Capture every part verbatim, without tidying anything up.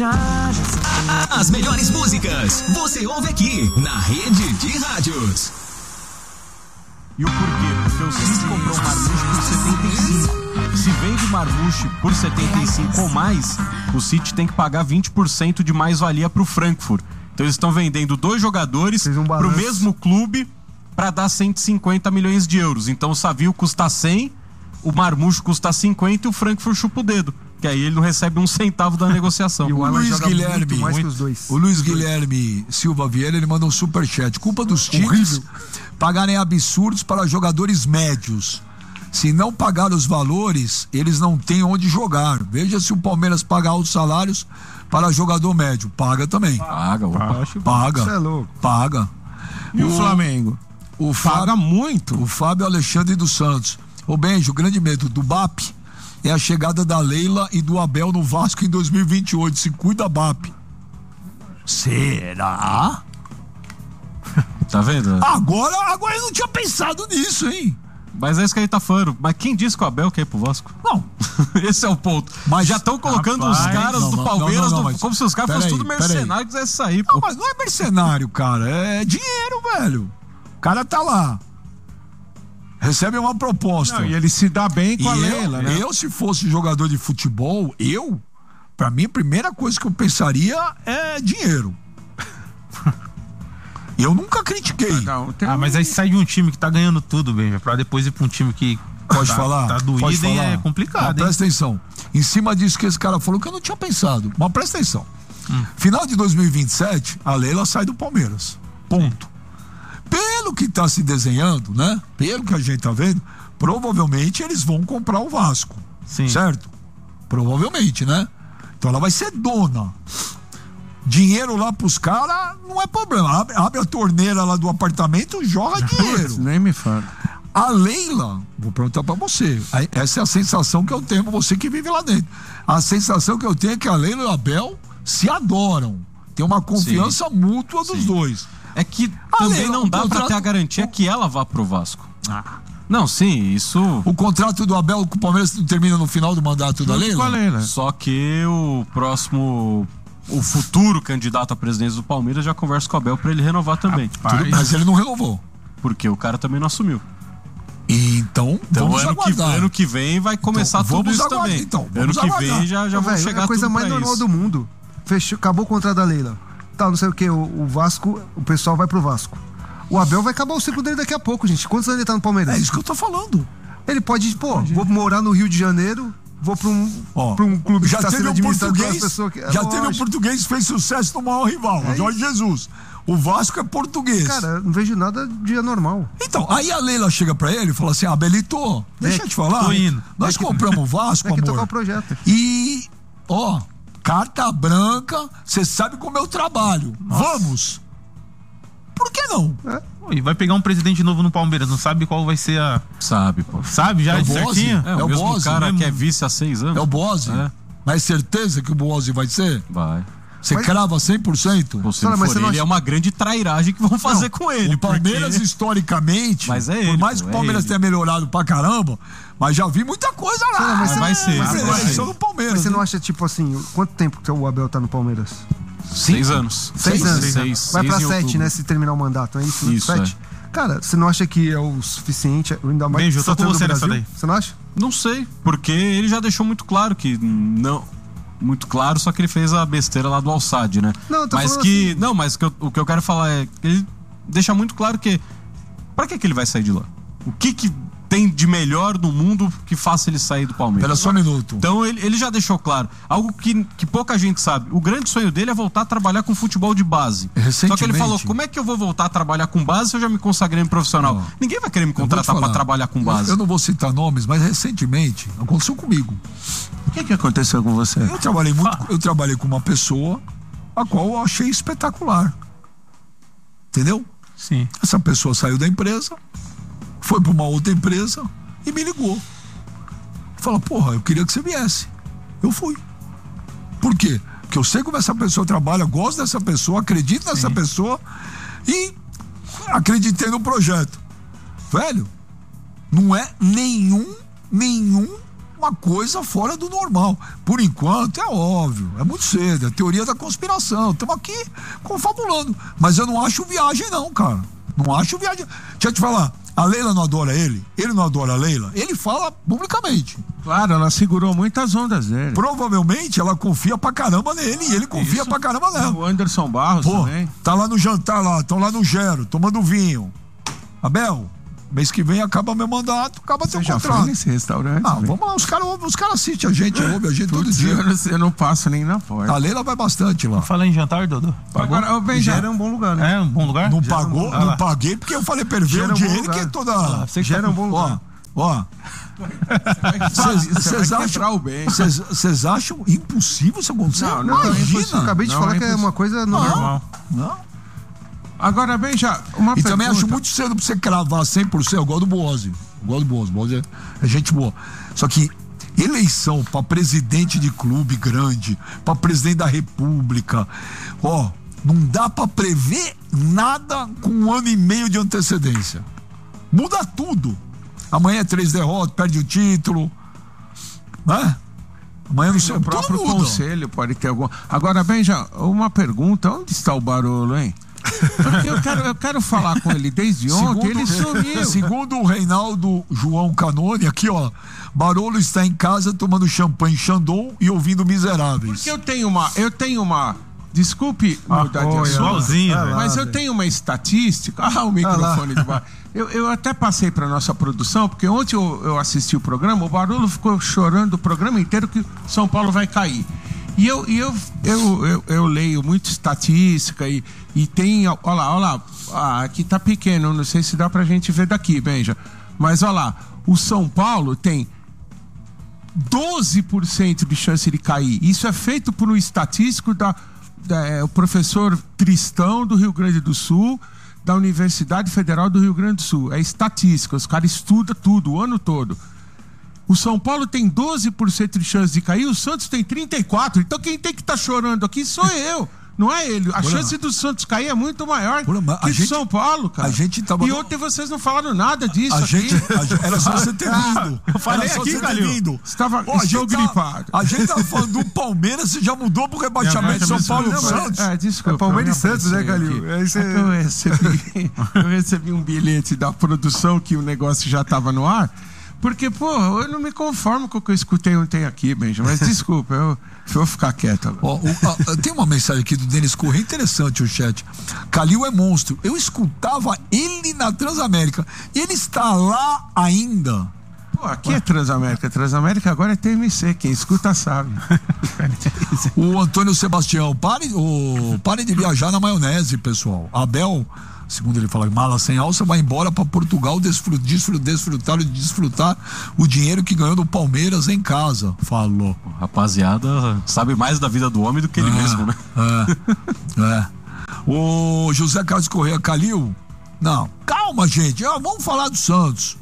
As melhores músicas você ouve aqui na Rede de Rádios. E o porquê? Porque o City comprou o Marmouche por setenta e cinco. Se vende Marmouche por setenta e cinco ou mais, o City tem que pagar vinte por cento de mais-valia pro Frankfurt. Então eles estão vendendo dois jogadores um pro mesmo clube para dar cento e cinquenta milhões de euros. Então o Savio custa cem, o Marmouche custa cinquenta e o Frankfurt chupa o dedo. Que aí ele não recebe um centavo da negociação. E o, o Luiz Guilherme, muito mais muito, que os dois. o Luiz Guilherme Silva Vieira, ele manda um superchat. Culpa dos times pagarem absurdos para jogadores médios. Se não pagar os valores, eles não têm onde jogar. Veja se o Palmeiras paga altos salários para jogador médio. Paga também. Paga, opa, paga. Você é louco. Paga. E o, o Flamengo? O paga Fábio, muito. O Fábio Alexandre dos Santos. Ô Benjo, o grande medo do B A P é a chegada da Leila e do Abel no Vasco em dois mil e vinte e oito. Se cuida, B A P. Será? Tá vendo? Agora, agora eu não tinha pensado nisso, hein? Mas é isso que a gente tá falando. Mas quem disse que o Abel quer ir pro Vasco? Não. Esse é o ponto. Mas já estão colocando rapaz, os caras não, do Palmeiras não, não, não, do, como se os caras fossem tudo mercenário e quisessem sair. Não, mas não é mercenário, cara. É dinheiro, velho. O cara tá lá. Recebe uma proposta. Não, e ele se dá bem com e a eu, Leila, né? Eu, se fosse jogador de futebol, eu, pra mim, a primeira coisa que eu pensaria é dinheiro. Eu nunca critiquei. Não, ah, um... mas aí sai de um time que tá ganhando tudo, bem, pra depois ir pra um time que pode tá, falar, tá doído pode falar. E é complicado. Não, presta atenção. Em cima disso que esse cara falou, que eu não tinha pensado. Mas presta atenção. Hum. Final de dois mil e vinte e sete, a Leila sai do Palmeiras. Ponto. Sim. Pelo que tá se desenhando, né? Pelo que a gente tá vendo, provavelmente eles vão comprar o Vasco. Sim. Certo? Provavelmente, né? Então ela vai ser dona. Dinheiro lá pros caras não é problema. Abre, abre a torneira lá do apartamento, joga dinheiro. Nem me fala. A Leila, vou perguntar pra você. Essa é a sensação que eu tenho, você que vive lá dentro. A sensação que eu tenho é que a Leila e o Abel se adoram. Tem uma confiança Sim. mútua dos Sim. dois. É que a também Leila, não dá contrato... pra ter a garantia que ela vá pro Vasco. Ah. Não, sim, isso... O contrato do Abel com o Palmeiras termina no final do mandato da Leila? Leila? Só que o próximo... O futuro candidato à presidência do Palmeiras já conversa com o Abel pra ele renovar também. Tudo, mas ele não renovou. Porque o cara também não assumiu. Então, então vamos ano aguardar. Que, ano que vem vai começar então, tudo isso aguardar, também. Então, ano que aguardar. vem já, já Ô, vão véio, chegar é a coisa tudo mais normal isso. do mundo. Fechou, acabou o contrato da Leila. Tá, não sei o que, o, o Vasco, o pessoal vai pro Vasco. O Abel vai acabar o ciclo dele daqui a pouco, gente. Quantos anos ele tá no Palmeiras? É isso que eu tô falando. Ele pode, pô, vou morar no Rio de Janeiro, vou pra um, oh, pra um clube já que tá teve sendo um administrado português, pelas pessoas que... É já lógico. teve um português que fez sucesso no maior rival, é Jorge Jesus. O Vasco é português. Cara, não vejo nada de anormal. Então, aí a Leila chega pra ele e fala assim: ah, Belito, deixa eu te falar. Tô indo. Nós que, compramos o Vasco, é que amor. tocar o projeto. E, ó, carta branca, você sabe como eu trabalho. Nossa. Vamos. Por que não? É. E vai pegar um presidente novo no Palmeiras, não sabe qual vai ser a... Sabe, pô. Sabe já é de certinho? É, o, é o mesmo Bose, cara que é vice há seis anos. É o Bose. É. Mas certeza que o Bose vai ser? Vai. Você mas... crava cem por cento? Pô, se não for ele, acha... é uma grande trairagem que vão fazer não, com ele. O Palmeiras, porque... historicamente, mas é ele, por mais pô, que o Palmeiras é tenha melhorado pra caramba, mas já vi muita coisa lá. Não, mas mas vai ser. Mas vai ser. No Palmeiras, mas você né? não acha, tipo assim, quanto tempo que o Abel tá no Palmeiras? Seis Sim. anos. Seis, seis anos. Seis, vai seis pra sete, outubro. né? Se terminar o mandato, é isso? Isso, sete. É. Cara, você não acha que é o suficiente? Ainda mais Beijo, eu tô com você nessa daí. Você não acha? Não sei, porque ele já deixou muito claro que não... Muito claro, só que ele fez a besteira lá do Al-Sadd, né? Não, eu tô mas falando que assim... Não, mas que eu, o que eu quero falar é... Ele deixa muito claro que... Pra que que ele vai sair de lá? O que que tem de melhor no mundo que faça ele sair do Palmeiras? Espera só um minuto. Então ele, ele já deixou claro. Algo que, que pouca gente sabe. O grande sonho dele é voltar a trabalhar com futebol de base. Só que ele falou, como é que eu vou voltar a trabalhar com base se eu já me consagrei em profissional? Não. Ninguém vai querer me contratar para trabalhar com base. Eu, eu não vou citar nomes, mas recentemente aconteceu comigo. O que que aconteceu com você? Eu trabalhei muito, eu trabalhei com uma pessoa a qual eu achei espetacular. Entendeu? Sim. Essa pessoa saiu da empresa, foi para uma outra empresa e me ligou. Fala, porra, eu queria que você viesse. Eu fui. Por quê? Porque eu sei como essa pessoa trabalha, gosto dessa pessoa, acredito nessa Sim. pessoa e acreditei no projeto. Velho, não é nenhum, nenhum uma coisa fora do normal. Por enquanto, é óbvio, é muito cedo, é a teoria da conspiração. Estamos aqui confabulando. Mas eu não acho viagem, não, cara. Não acho viagem. Deixa eu te falar, a Leila não adora ele, ele não adora a Leila, ele fala publicamente. Claro, ela segurou muitas ondas dele. Provavelmente ela confia pra caramba nele e ele confia Isso. pra caramba nela. O Anderson Barros Pô, também. tá lá no jantar lá, estão lá no Gero, tomando vinho. Abel, mês que vem acaba meu mandato, acaba teu Você já contrato. foi nesse restaurante? Ah, velho? vamos lá, os caras os cara assistem a gente, ouvem a gente todo Putz, dia. eu não, eu não passo nem na porta. A Leila vai bastante lá. Fala em jantar, Dodô. Pagou? Agora, ô, Benja, Gera é um bom lugar, né? É um bom lugar? Não pagou, Ah não lá. paguei porque eu falei pra ele ver Gera o um dia bom ele que é lugar. toda. Você que Gera tá um bom Ó, lugar. ó. Vocês acham, vocês acham impossível isso acontecer? Não, não, Imagina. Eu acabei de Não, falar é que é impossível. uma coisa Não. normal. Não. Agora, Benja, uma E pergunta. também acho muito cedo pra você cravar cem por cento. Eu gosto do Boazzi. Eu gosto do Boazzi. Boazzi é, é gente boa. Só que eleição pra presidente de clube grande, pra presidente da república, ó, não dá pra prever nada com um ano e meio de antecedência. Muda tudo. Amanhã é três derrotas, perde o título. Né? Amanhã não sei, O próprio tudo muda. conselho pode ter algum. Agora, Benja, uma pergunta: onde está o Barolo, hein? Porque eu quero, eu quero falar com ele desde ontem, ele sumiu. Segundo o Reinaldo João Canone, aqui ó, Barolo está em casa tomando champanhe Chandon e ouvindo Miseráveis. Porque eu tenho uma. Eu tenho uma. Desculpe mudar de olha assunto, lá. Sozinho, Ah, velho. mas lá, eu velho. tenho uma estatística. Ah, o microfone do bar. Eu, eu até passei para nossa produção, porque ontem eu, eu assisti o programa, o Barolo ficou chorando o programa inteiro que São Paulo vai cair. E eu, e eu, eu, eu, eu leio muito estatística e, e tem. Olha lá, olha lá. Ah, aqui tá pequeno, não sei se dá pra gente ver daqui, Benja. Mas olha lá, o São Paulo tem doze por cento de chance de cair. Isso é feito por um estatístico da, da é, o professor Tristão do Rio Grande do Sul, da Universidade Federal do Rio Grande do Sul. É estatística, os caras estudam tudo, o ano todo. O São Paulo tem doze por cento de chance de cair, o Santos tem trinta e quatro por cento. Então quem tem que estar chorando aqui sou eu. Não é ele. A Porra. chance do Santos cair é muito maior Porra, mas que a do gente- São Paulo, cara. a gente tava- E ontem vocês não falaram nada disso A aqui. gente, a gente- era só você ter vindo. eu falei Era só aqui, você ter Calil. vindo. Estava- Ó, a estou gente tá- gripado. a gente tá falando do Palmeiras, você já mudou pro rebaixamento de São Paulo e Desculpa. Santos. É, desculpa. É Palmeiras eu e Santos, né, pensei Calil? aqui. Aí você- É que eu recebi, eu recebi um bilhete da produção que o negócio já estava no ar. Porque, pô, eu não me conformo com o que eu escutei ontem aqui, Benja. Mas desculpa, eu vou ficar quieto agora. Ó, o- a- tem uma mensagem aqui do Denis Corrêa, interessante o chat. Calil é monstro. Eu escutava ele na Transamérica. Ele está lá ainda. Pô, aqui é Transamérica. Transamérica agora é T M C. Quem escuta sabe. O Antônio Sebastião, pare, o, pare de viajar na maionese, pessoal. Abel, segundo ele fala, mala sem alça, vai embora para Portugal desfrutar, desfrutar, desfrutar, desfrutar o dinheiro que ganhou do Palmeiras em casa. Falou. Rapaziada, sabe mais da vida do homem do que ele mesmo, né? É, é. O José Carlos Correia, Calil. Não, calma, gente. Ah, vamos falar do Santos.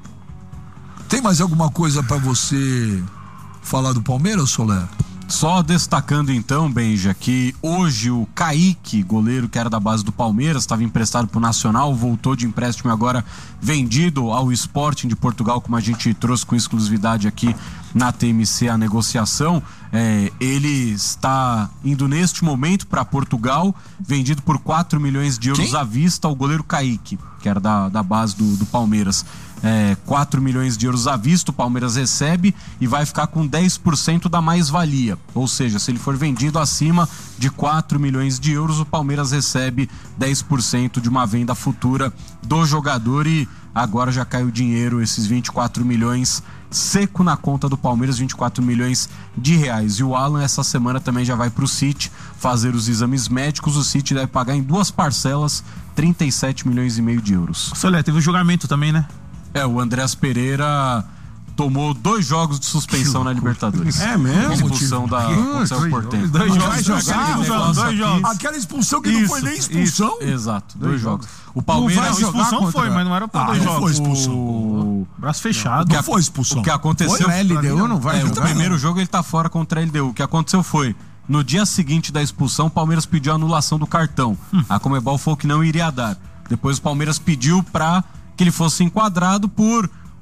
Tem mais alguma coisa para você falar do Palmeiras, Soler? Só destacando então, Benja, que hoje o Kaique, goleiro que era da base do Palmeiras, estava emprestado pro Nacional, voltou de empréstimo e agora vendido ao Sporting de Portugal, como a gente trouxe com exclusividade aqui na T M C a negociação. É, ele está indo neste momento para Portugal, vendido por quatro milhões de euros Quem? à vista, o goleiro Kaique, que era da, da base do, do Palmeiras. É, quatro milhões de euros à vista, o Palmeiras recebe e vai ficar com dez por cento da mais-valia. Ou seja, se ele for vendido acima de quatro milhões de euros, o Palmeiras recebe dez por cento de uma venda futura do jogador e agora já caiu o dinheiro, esses vinte e quatro milhões seco na conta do Palmeiras, vinte e quatro milhões de reais. E o Alan essa semana também já vai pro City fazer os exames médicos. O City deve pagar em duas parcelas trinta e sete milhões e meio de euros. Solé, teve um julgamento também, né? É, o Andrés Pereira tomou dois jogos de suspensão na Libertadores. É mesmo? Expulsão da Marcelo Portento. Dois Não jogos. vai jogar, Aquela né? expulsão, Negócio dois aqui. jogos. Aquela expulsão que não Isso, foi nem expulsão? Exato, dois jogos. O Não, Palmeiras vai, expulsão contra- foi, mas não era pra Ah, dois não jogos. foi expulsão. O... Braço fechado. Não foi expulsão. O que aconteceu Foi? A L D U não vai é, o jogar? primeiro jogo ele tá fora contra a L D U. O que aconteceu foi, no dia seguinte da expulsão, o Palmeiras pediu a anulação do cartão. Hum. A Conmebol falou que não iria dar. Depois o Palmeiras pediu pra que ele fosse enquadrado por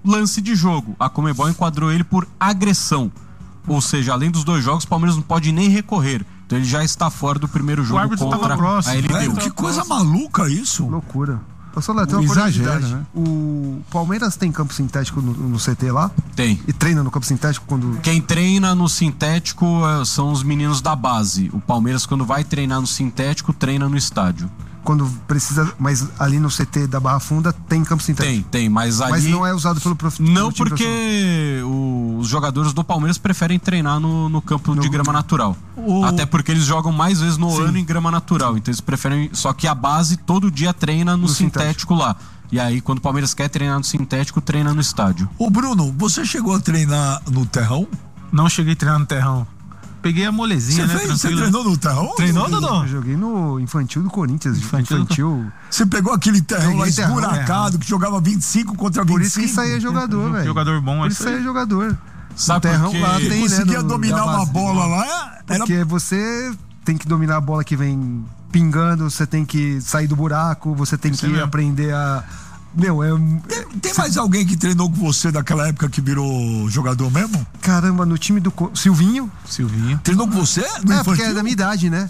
lance de jogo. A Conmebol enquadrou ele por agressão. Ou seja, além dos dois jogos, o Palmeiras não pode nem recorrer. Então ele já está fora do primeiro jogo contra a L D U. Que coisa maluca isso. Loucura. Eu só tem uma exagero, né? O Palmeiras tem campo sintético no, no C T lá? Tem. E treina no campo sintético quando... Quem treina no sintético uh, são os meninos da base. O Palmeiras, quando vai treinar no sintético, treina no estádio. Quando precisa, mas ali no C T da Barra Funda tem campo sintético? Tem, tem, mas ali... Mas não é usado pelo profissional? Não, porque o, os jogadores do Palmeiras preferem treinar no, no campo no... de grama natural. O... Até porque eles jogam mais vezes no Sim. ano em grama natural. Então eles preferem... Só que a base todo dia treina no, no sintético, sintético lá. E aí, quando o Palmeiras quer treinar no sintético, treina no estádio. Ô Bruno, você chegou a treinar no terrão? Não cheguei a treinar no terrão. Peguei a molezinha, você né? Fez, você treinou no terrão? Treinou, Dodô? Eu joguei no infantil do Corinthians. Infantil. infantil. Você pegou aquele terrão lá terrão, esburacado, é. que jogava vinte e cinco contra vinte e cinco. Por isso que saía jogador, velho. Jogador bom, Por isso saía jogador. Sabe o terrão porque lá tem, conseguia né, no, dominar uma bola lá. Era... Porque você tem que dominar a bola que vem pingando, você tem que sair do buraco, você tem Isso que é aprender a... Meu, é... Tem, tem mais alguém que treinou com você daquela época que virou jogador mesmo? Caramba, no time do... Silvinho. Silvinho. Treinou com você? No é, infantil? porque é da minha idade, né?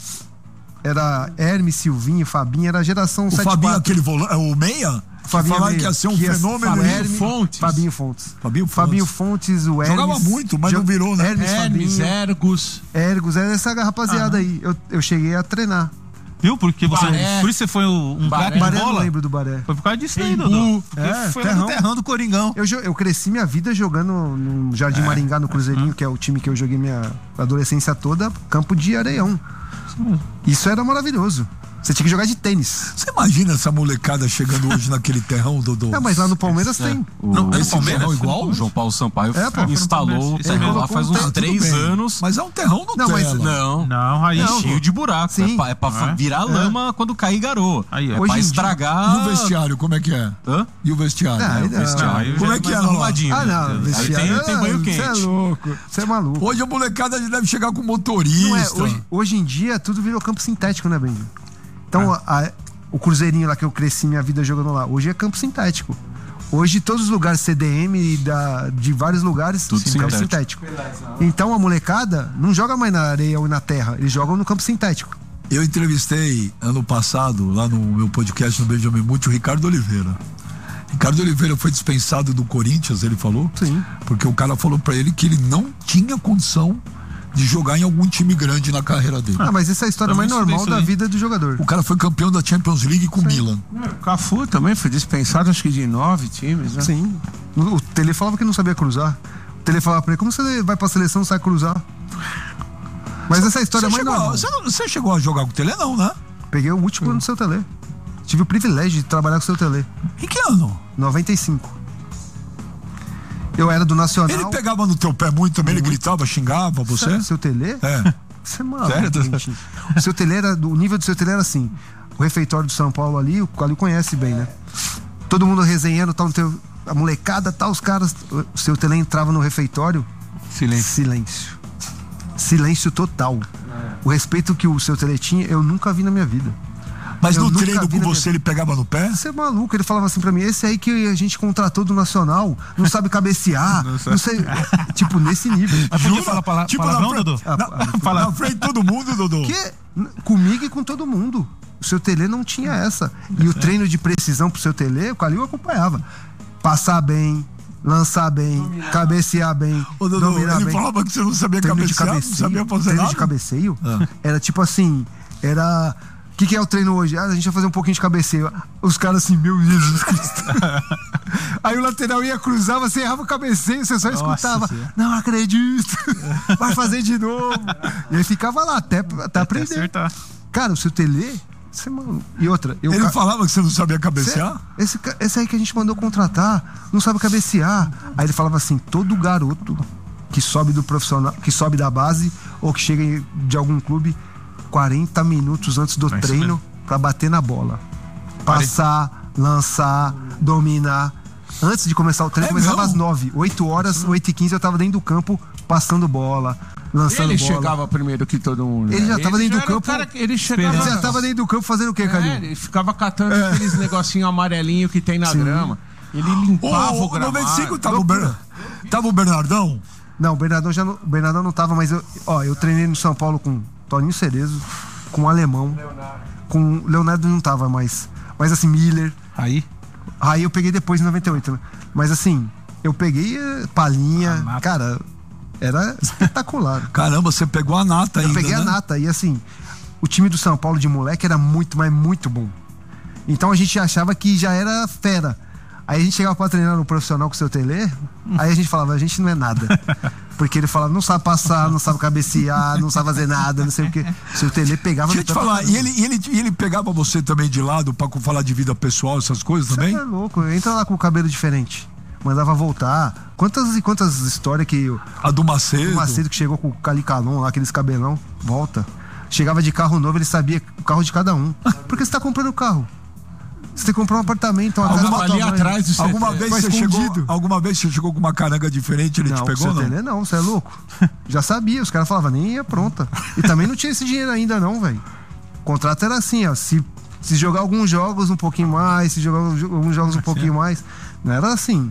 Era Hermes, Silvinho, Fabinho, era a geração o sete Fabinho, aquele volante, o meia? Fabinho falaram que ia ser um que fenômeno. Fabinho Hermes, Fontes. Fabinho Fontes. Fabinho Fontes. Fabinho Fontes, o Hermes. Jogava muito, mas não virou, né? Hermes, Hermes Fabinho, Ergos. Ergos, era essa rapaziada ah. aí. Eu, eu cheguei a treinar. Viu? Porque você, Baré. por isso você foi um craque de Baré, bola? não lembro do Baré. Foi por causa disso aí, Dodô. É, foi terrão. no terrão do Coringão. Eu, eu cresci minha vida jogando no Jardim é. Maringá, no Cruzeirinho, uhum. que é o time que eu joguei minha adolescência toda, campo de areião. Sim. Isso era maravilhoso. Você tinha que jogar de tênis. Você imagina essa molecada chegando hoje naquele terrão, Dodô? É, mas lá no Palmeiras é. tem. O, não, esse Palmeiras, terrão igual o João Paulo Sampaio é, pô, instalou o terrão lá faz uns tá, três anos. Mas é um terrão no não, tela. Mas, não, não, Raiz. Não, cheio de buraco. Sim. É pra, é pra é. virar é. lama quando cair garoa. Aí, é hoje pra estragar. E o vestiário, como é que é? Hã? E o vestiário? Não, é, o vestiário. Como é que é arrumadinho? Ah, não, o vestiário. Tem, tem banho quente. Você é louco. Você é maluco. Hoje a molecada deve chegar com motorista. Não é, hoje, hoje em dia tudo virou campo sintético, né, Benji? Então, ah. a, o Cruzeirinho lá que eu cresci minha vida jogando lá, hoje é campo sintético. Hoje todos os lugares C D M da, de vários lugares tudo sim, campo sintético. Então a molecada não joga mais na areia ou na terra, eles jogam no campo sintético. Eu entrevistei ano passado, lá no meu podcast no Benjamin Muti, o Ricardo Oliveira. Ricardo Oliveira foi dispensado do Corinthians, ele falou. Sim. Porque o cara falou pra ele que ele não tinha condição de jogar em algum time grande na carreira dele. Ah, mas essa é a história mais normal da vida do jogador. O cara foi campeão da Champions League com o Milan. O Cafu também foi dispensado, acho que de nove times, né? Sim. O Tele falava que não sabia cruzar. O Tele falava pra ele, como você vai pra seleção e sai cruzar? Mas essa história é mais chegou, normal. Você, você chegou a jogar com o Tele, não, né? Peguei o último ano do seu Tele. Tive o privilégio de trabalhar com o seu Tele. Em que ano? noventa e cinco. Eu era do Nacional. Ele pegava no teu pé muito também, muito. Ele gritava, xingava você? Sério, seu Tele? É. Você é maluco, gente. O seu Tele era, o nível do seu Tele era assim. O refeitório do São Paulo ali, o Calil conhece bem, né? Todo mundo resenhando, tal, teu, a molecada, tal, os caras. O seu Tele entrava no refeitório. Silêncio. Silêncio. Silêncio total. É. O respeito que o seu Tele tinha, eu nunca vi na minha vida. Mas eu no treino com você minha... ele pegava no pé? Você é maluco, ele falava assim pra mim, esse aí que a gente contratou do Nacional, não sabe cabecear, não, não sei, tipo, nesse nível. Mas podia falar pala tipo, palavrão, na, Dodô? Na, na, na frente de todo mundo, Dodô? Que, comigo e com todo mundo. O seu Tele não tinha essa. E o treino de precisão pro seu Tele, o Calil acompanhava. Passar bem, lançar bem, dominar. Cabecear bem, Ô, Dodô, dominar ele bem. falava que você não sabia treino cabecear, não sabia fazer treino nada? de cabeceio ah. era tipo assim, era... O que, que é o treino hoje? Ah, a gente vai fazer um pouquinho de cabeceio. Os caras assim, meu Jesus Cristo. Aí o lateral ia cruzar, você errava o cabeceio, você só Nossa escutava. Senhora. Não acredito. Vai fazer de novo. E ele ficava lá até, até aprender. Acertar. Cara, o seu Tele... Você, mano, e outra... Eu, ele falava que você não sabia cabecear? Cê, esse, esse aí que a gente mandou contratar, não sabe cabecear. Aí ele falava assim, todo garoto que sobe do profissional, que sobe da base ou que chega de algum clube... quarenta minutos antes do Mas treino pra bater na bola. Passar, lançar, dominar. Antes de começar o treino, é começava às nove. oito horas, oito e quinze eu tava dentro do campo passando bola, lançando ele bola. Ele chegava primeiro que todo mundo. Ele já tava ele dentro já do campo. Cara, ele, chegava, ele já tava dentro do campo fazendo o quê, Calil? É, ele ficava catando é. aqueles negocinhos amarelinhos que tem na Sim. grama. Ele limpava o, o gramado. noventa e cinco tava o, Ber... tava o Bernardão? Não, o Bernardão já não, o Bernardão não tava, mas eu, ó, eu treinei no São Paulo com Toninho Cerezo, com o Alemão, Leonardo. Com o Leonardo não tava mais, mas assim, Miller. Aí? Aí eu peguei depois em noventa e oito, né? Mas assim, eu peguei uh, Palinha, cara, era espetacular. Caramba, você pegou a nata ainda, Eu peguei né? a nata e assim, o time do São Paulo de moleque era muito, mas muito bom. Então a gente achava que já era fera. Aí a gente chegava pra treinar no profissional com o seu Tele, aí a gente falava, a gente não é nada. Porque ele falava, não sabe passar, não sabe cabecear, não sabe fazer nada, não sei o quê. O seu Tele pegava... Deixa eu te falar, e ele, e, ele, e ele pegava você também de lado pra falar de vida pessoal, essas coisas Você também? é louco, entra lá com o cabelo diferente. Mandava voltar. Quantas e quantas histórias que... O A do Macedo. Macedo que chegou com o calicalon lá, aqueles cabelão, volta. Chegava de carro novo, ele sabia o carro de cada um. Por que você tá comprando o carro? Você tem que comprar um apartamento, uma casa Alguma pra tua ali mãe. atrás do Alguma C T. vez, Mas você chegou, escondido. alguma vez você chegou com uma caranga diferente, ele não, te pegou, você não? Tele, não, você é louco. Já sabia, os caras falavam, nem ia pronta. E também não tinha esse dinheiro ainda não, velho. O contrato era assim, ó, se, se jogar alguns jogos um pouquinho mais, se jogar alguns jogos um pouquinho mais, não era assim.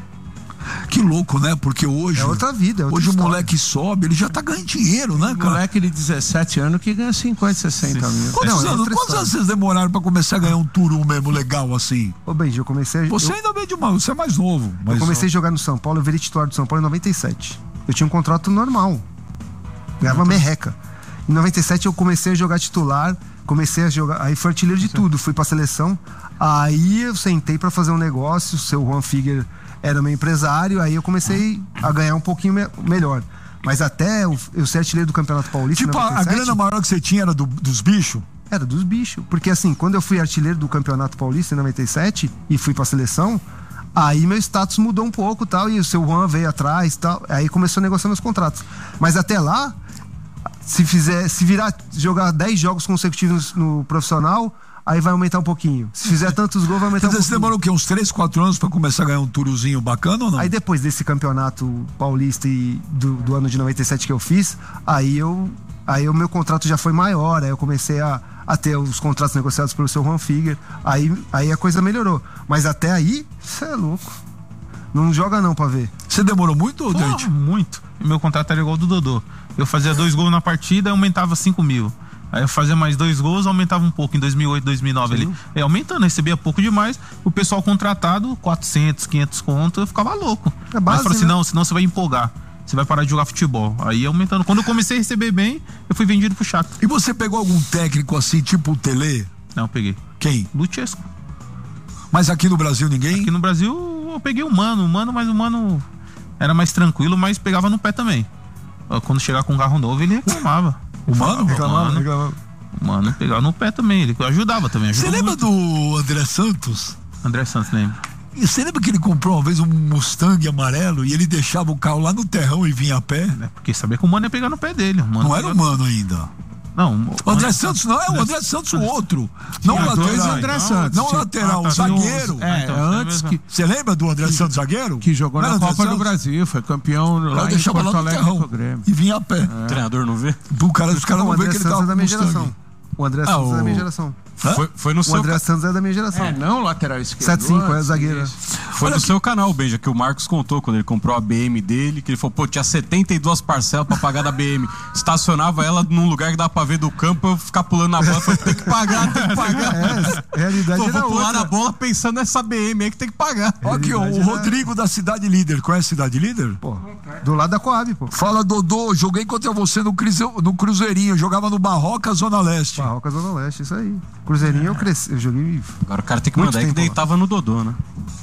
Que louco, né? Porque hoje... É outra vida, é outra Hoje o história. moleque sobe, ele já tá ganhando dinheiro, né, cara? Moleque de dezessete anos que ganha cinquenta, sessenta mil. Quantos, Não, é anos, outra quantos história. anos vocês demoraram pra começar a ganhar um turu mesmo legal assim? Ô, Benji, eu comecei... Você eu, ainda veio de uma... Você é mais novo. Mas eu comecei a jogar no São Paulo, eu virei titular do São Paulo em noventa e sete. Eu tinha um contrato normal. Ganhava merreca. Em noventa e sete eu comecei a jogar titular, comecei a jogar... Aí fui artilheiro de tudo, fui pra seleção. Aí eu sentei pra fazer um negócio, o seu Juan Figuer era meu empresário, aí eu comecei a ganhar um pouquinho me- melhor. Mas até eu, eu ser artilheiro do Campeonato Paulista Tipo, em a, a noventa e sete, grana maior que você tinha era do- dos bichos? era dos bichos. Porque assim, quando eu fui artilheiro do Campeonato Paulista em noventa e sete e fui pra seleção, aí meu status mudou um pouco tal, e o seu Juan veio atrás tal, aí começou a negociar meus contratos. Mas até lá, se fizer, se virar, jogar dez jogos consecutivos no, no profissional, aí vai aumentar um pouquinho. Se fizer tantos gols, vai aumentar Quer dizer, um você pouquinho. demorou o quê? Uns três, quatro anos pra começar a ganhar um turuzinho bacana ou não? Aí depois desse campeonato paulista e do, do ano de noventa e sete que eu fiz, aí eu aí o meu contrato já foi maior, aí eu comecei a, a ter os contratos negociados pelo seu Juan Figuer, aí, aí a coisa melhorou. Mas até aí, você é louco. Não joga não pra ver. Você demorou muito, ô Dante? Porra, muito. Meu contrato era igual ao do Dodô. Eu fazia dois gols na partida e aumentava cinco mil. Aí eu fazia mais dois gols, aumentava um pouco em dois mil e oito, dois mil e nove ali. É, aumentando, recebia pouco demais. O pessoal contratado, quatrocentos, quinhentos conto, eu ficava louco. É base, Aí eu falei assim, né? não, senão você vai empolgar. Você vai parar de jogar futebol. Aí aumentando. Quando eu comecei a receber bem, eu fui vendido pro Shakhtar. E você pegou algum técnico assim, tipo o Tele? Não, eu peguei. Quem? Luchesco. Mas aqui no Brasil ninguém? Aqui no Brasil eu peguei o Mano, o Mano, mas o Mano era mais tranquilo, mas pegava no pé também. Quando chegar com um carro novo, ele reclamava. O Mano? Reclamava, reclamava. O Mano pegava no pé também, ele ajudava também. Você Ajudou lembra muito. do André Santos? André Santos, lembra? E você lembra que ele comprou uma vez um Mustang amarelo e ele deixava o carro lá no terrão e vinha a pé? É porque sabia que o Mano ia pegar no pé dele. O Mano Não era o pegava- Mano ainda. Não, O André Santos não, é o André Santos o outro. Não o Tinha dois lateral. André Não, Santos. não o Tinha- lateral, Ah, o tá, zagueiro. Ah, É, então, é antes mesmo. que, Você lembra do André Santos zagueiro? que jogou Não na era Copa André do Santos? Brasil, foi campeão Lá lá em deixava Porto lá no Alegre terrão com o Grêmio. e vinha a pé. O treinador não vê? O cara, os caras O não vê André que ele Santos tava é da com minha Mustang. geração. O André Ah, Santos é da o- minha geração. Hã? Foi, foi no O seu André ca- Santos é da minha geração. É, não lateral esquerdo. sete cinco, é antes, zagueiro. isso. Foi no seu canal, Benja, que o Marcos contou quando ele comprou a B M dele, que ele falou, pô, tinha setenta e duas parcelas pra pagar da B M. Estacionava ela num lugar que dava pra ver do campo, eu ficar pulando na bola. Eu falei, tem que pagar, tem que pagar. É, a realidade Pô, era vou pular outra. na bola pensando nessa B M aí que tem que pagar. Ó aqui, ó, o Realidade era- Rodrigo da Cidade Líder. Conhece a Cidade Líder? Pô, do lado da Coab, pô. Fala, Dodô, joguei contra você no, crise- no Cruzeirinho, jogava no Barroca, Zona Leste. Barroca Zona Leste, isso aí. Cruzeirinho eu cresci, eu joguei. Agora o cara tem que Muito mandar aí que tempo lá. deitava no Dodô, né?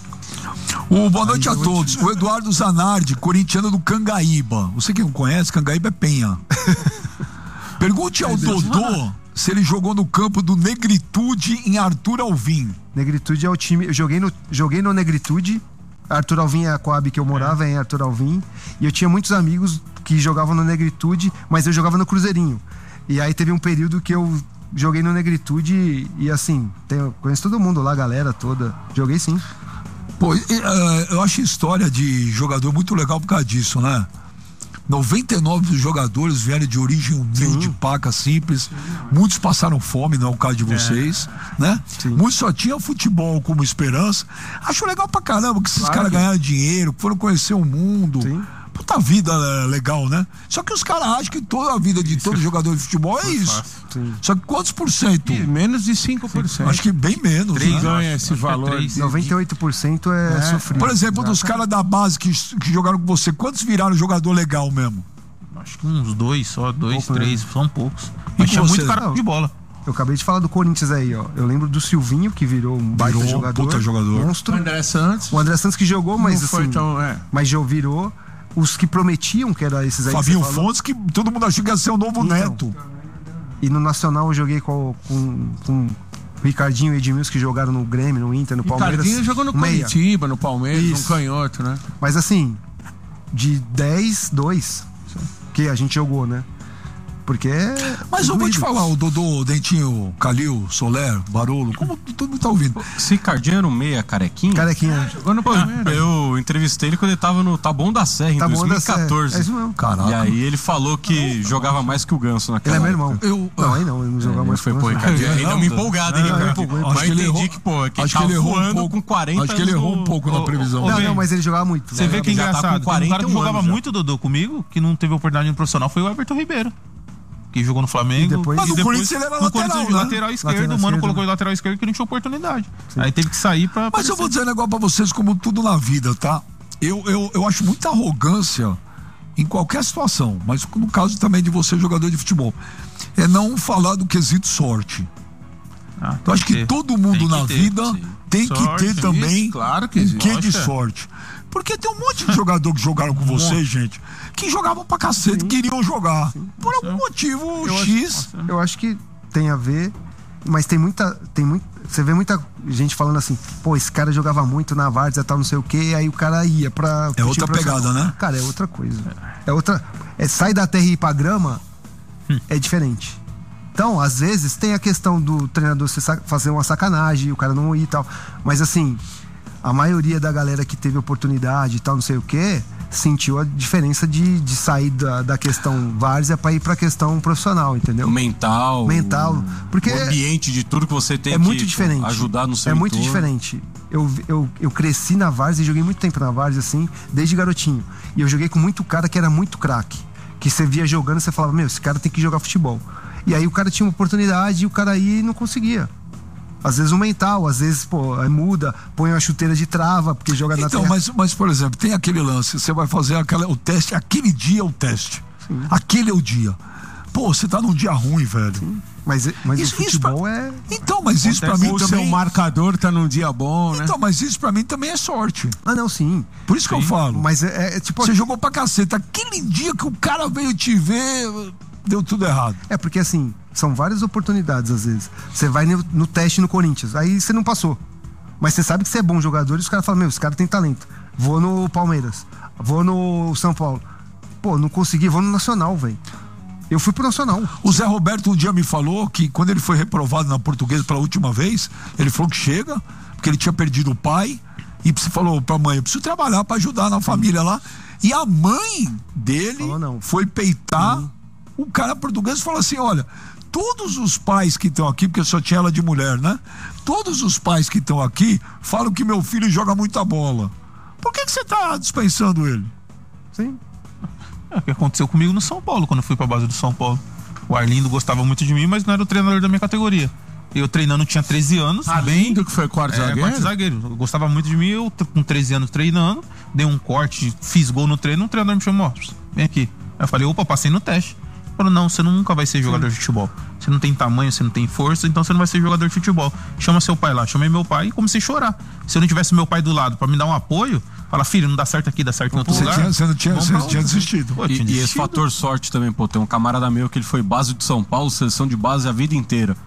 O boa noite a todos. O Eduardo Zanardi, corintiano do Cangaíba. Você que não conhece, Cangaíba é Penha. Pergunte ao Dodô se ele jogou no campo do Negritude em Arthur Alvim. Negritude é o time. Eu joguei no, joguei no Negritude. Arthur Alvim é a Coab que eu morava, é em Arthur Alvim. E eu tinha muitos amigos que jogavam no Negritude, mas eu jogava no Cruzeirinho. E aí teve um período que eu joguei no Negritude e, e assim, tenho, conheço todo mundo lá, a galera toda. Joguei sim. Pô, e, eh, eu acho a história de jogador muito legal por causa disso, né? noventa e nove dos jogadores vieram de origem humilde, paca, simples. Muitos passaram fome, não é o caso de vocês, é. né? Sim. Muitos só tinham futebol como esperança. Acho legal pra caramba que esses claro caras que... ganharam dinheiro, foram conhecer o mundo. Sim. Puta vida legal, né? Só que os caras acham que toda a vida de isso. todo jogador de futebol é isso. Só que quantos por cento? E menos de cinco por cento. Acho que bem menos. três né? ganha esse valor. É de... noventa e oito por cento é, é sofrido. Por exemplo, dos caras da base que, que jogaram com você, quantos viraram jogador legal mesmo? Acho que uns dois, só dois, Pouco, três, né? são poucos. Mas tinha muito cara de bola. Eu acabei de falar do Corinthians aí, ó. Eu lembro do Silvinho, que virou um baita virou jogador. Puta jogador. Monstro. O André Santos. O André Santos que jogou, mas não assim. Foi tão, é. Mas já virou. Os que prometiam, que era esses aí. Fabinho Fontes, que todo mundo achou que ia ser o novo então, Neto. E no Nacional eu joguei com, com, com o Ricardinho e Edmilson, que jogaram no Grêmio, no Inter, no Palmeiras. Ricardinho jogou no Curitiba, no Palmeiras, no canhoto, né? Mas assim, de dez, dois que a gente jogou, né? Porque é. Mas eu vou te falar, o Dodô, Dentinho, Calil, Soler, Barolo, como todo mundo tá ouvindo? Esse Ricardinho era um meia carequinha? Carequinha. Jogou no Palmeiras. Eu entrevistei ele quando ele tava no Taboão da Serra, em Taboão dois mil e quatorze. É isso mesmo. Caraca. E aí ele falou que jogava mais que o Ganso naquela Ele é meu irmão. Eu, não, aí não, ele não jogava é, mais foi, que o pô, Ganso. Ricardinho. Ainda deu uma empolgada, hein, Ricardo? Acho que ele errou. Que, pô, que acho tá que ele errou um pouco com quarenta. Acho que ele errou um pouco na previsão. Não, não, mas ele jogava muito. Você vê que é engraçado. Tá um cara que jogava muito, Dodô, comigo, que não teve oportunidade no profissional, foi o Everton Ribeiro. Que jogou no Flamengo. E depois, mas e no depois, Corinthians ele era no lateral, Corinthians, né? lateral esquerdo, lateral o Mano esquerdo, colocou né? ele lateral esquerdo que não tinha oportunidade. Sim. Aí teve que sair pra... Mas aparecer. eu vou dizer um negócio pra vocês, como tudo na vida, tá? Eu, eu, eu acho muita arrogância em qualquer situação, mas no caso também de você, jogador de futebol, é não falar do quesito sorte. Ah, eu acho que ter. todo mundo que na ter, vida sim. tem Sorte, que ter também isso, claro que um existe. quê de sorte. Porque tem um monte de jogador que jogaram com vocês, gente, que jogavam pra cacete, sim, queriam jogar. Sim. Por algum sim. motivo eu X. Acho, eu acho que tem a ver, mas tem muita. Tem muito, você vê muita gente falando assim, pô, esse cara jogava muito na Várzea, tal, não sei o quê, aí o cara ia pra. É outra pegada, né? Cara, é outra coisa. É outra. É, sai da terra e ir pra grama, hum. é diferente. Então, às vezes, tem a questão do treinador fazer uma sacanagem, o cara não ir e tal. Mas assim, a maioria da galera que teve oportunidade e tal, não sei o quê, sentiu a diferença de, de sair da, da questão várzea para ir para a questão profissional, entendeu? Mental. Mental. Porque o ambiente de tudo que você tem é que muito diferente. ajudar no seu É muito entorno. diferente. Eu, eu, eu cresci na várzea e joguei muito tempo na várzea, assim, desde garotinho. E eu joguei com muito cara que era muito craque. Que você via jogando e você falava, meu, esse cara tem que jogar futebol. E aí o cara tinha uma oportunidade e o cara ia e não conseguia. Às vezes o mental, às vezes, pô, aí muda, põe uma chuteira de trava, porque joga então, na terra. Mas, mas, por exemplo, tem aquele lance, você vai fazer aquela, o teste, aquele dia é o teste. Sim. Aquele é o dia. Pô, você tá num dia ruim, velho. Sim. Mas, mas isso, o futebol pra... é... Então, mas isso pra mim o também... O seu marcador tá num dia bom, né? Então, mas isso pra mim também é sorte. Ah, não, sim. Por isso sim. que eu falo. Mas é, é tipo... Você jogou pra caceta. Aquele dia que o cara veio te ver, deu tudo errado. É, porque assim, são várias oportunidades às vezes. Você vai no, no teste no Corinthians, aí você não passou. Mas você sabe que você é bom jogador e os caras falam, meu, esse cara tem talento. Vou no Palmeiras, vou no São Paulo. Pô, não consegui, vou no Nacional, velho. Eu fui pro Nacional. O Zé Roberto um dia me falou que quando ele foi reprovado na Portuguesa pela última vez, ele falou que chega, porque ele tinha perdido o pai, e falou pra mãe, eu preciso trabalhar pra ajudar na família lá. E a mãe dele falou, foi peitar Sim. o cara português e falou assim, olha, todos os pais que estão aqui, porque só tinha ela de mulher, né? Todos os pais que estão aqui falam que meu filho joga muita bola. Por que que você tá dispensando ele? Sim. É o que aconteceu comigo no São Paulo, quando eu fui pra base do São Paulo. O Arlindo gostava muito de mim, mas não era o treinador da minha categoria. Eu treinando tinha treze anos. Arlindo, que foi quarto é, zagueiro? quarto zagueiro. Eu gostava muito de mim, eu com treze anos treinando, dei um corte, fiz gol no treino, o treinador me chamou, vem aqui. Aí eu falei, opa, passei no teste. Falou, não, você nunca vai ser jogador Sim. de futebol. Você não tem tamanho, você não tem força, então você não vai ser jogador de futebol. Chama seu pai lá. Chamei meu pai e comecei a chorar. Se eu não tivesse meu pai do lado pra me dar um apoio, fala, filho, não dá certo aqui, dá certo em outro você lugar. Tinha, você não tinha, você não tinha desistido. Pô, tinha e, desistido. E esse fator sorte também, pô, tem um camarada meu que ele foi base de São Paulo, seleção de base a vida inteira.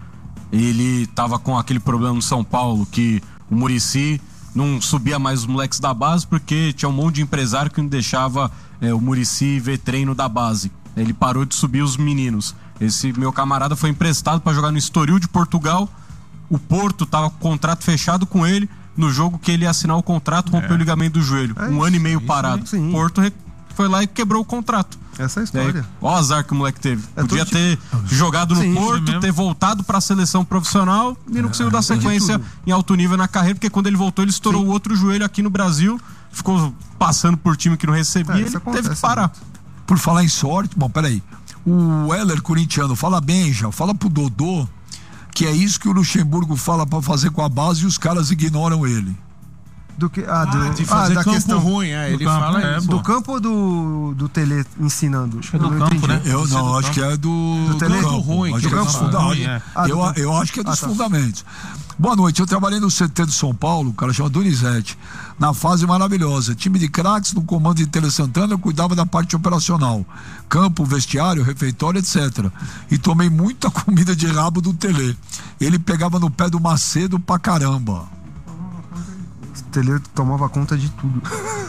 Ele tava com aquele problema no São Paulo, que o Muricy não subia mais os moleques da base, porque tinha um monte de empresário que não deixava é, o Muricy ver treino da base. Ele parou de subir os meninos. Esse meu camarada foi emprestado para jogar no Estoril de Portugal. O Porto tava com o contrato fechado com ele. No jogo que ele ia assinar o contrato, rompeu é. o ligamento do joelho. É um isso, ano e meio parado. Sim. Porto re... foi lá e quebrou o contrato. Essa é a história. Aí, ó o azar que o moleque teve. É Podia tudo ter jogado no Sim, Porto, ter voltado pra seleção profissional e não conseguiu dar sequência tudo. em alto nível na carreira, porque quando ele voltou, ele estourou o outro joelho aqui no Brasil, ficou passando por time que não recebia, É, ele isso teve acontece, que parar. Por falar em sorte, bom, peraí. O Heller corintiano fala bem, já fala pro Dodô que é isso que o Luxemburgo fala pra fazer com a base e os caras ignoram ele. Do que, ah, do, Ah, de fazer ah, da campo questão ruim, é, do ele campo, fala é, isso. pô. do campo ou do, do Tele ensinando? é do Eu não campo, entendi. né? Eu Você não, do acho campo. que é do, Do tele- campo. ruim, Acho que que é do dos campo fundamentos. ruim, é. Ah, do eu, campo. eu acho que é dos Ah, tá. fundamentos. Boa noite, eu trabalhei no C T de São Paulo, o cara chama Donizete, na fase maravilhosa. Time de craques no comando de Tele Santana, eu cuidava da parte operacional. Campo, vestiário, refeitório, etcétera. E tomei muita comida de rabo do Tele. Ele pegava no pé do Macedo pra caramba. O Tele tomava conta de tudo.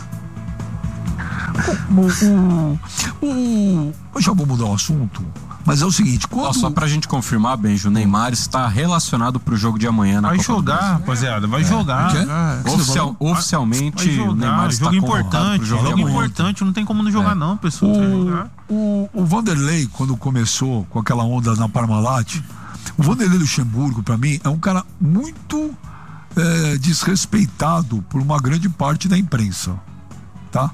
O, o, o, eu já vou mudar o assunto, mas é o seguinte, quando... Ó, só pra gente confirmar, Benjo, o Neymar está relacionado pro jogo de amanhã na Vai Copa do jogar, Brasil. rapaziada, vai jogar. Quê? Ah, Oficial- oficialmente, vai o Neymar jogar, está jogo convocado importante, pro jogo jogo de amanhã. importante, não tem como não jogar não, pessoal. Vai jogar. O, o Vanderlei, quando começou com aquela onda na Parmalat, o Vanderlei Luxemburgo, pra mim, é um cara muito é, desrespeitado por uma grande parte da imprensa, tá?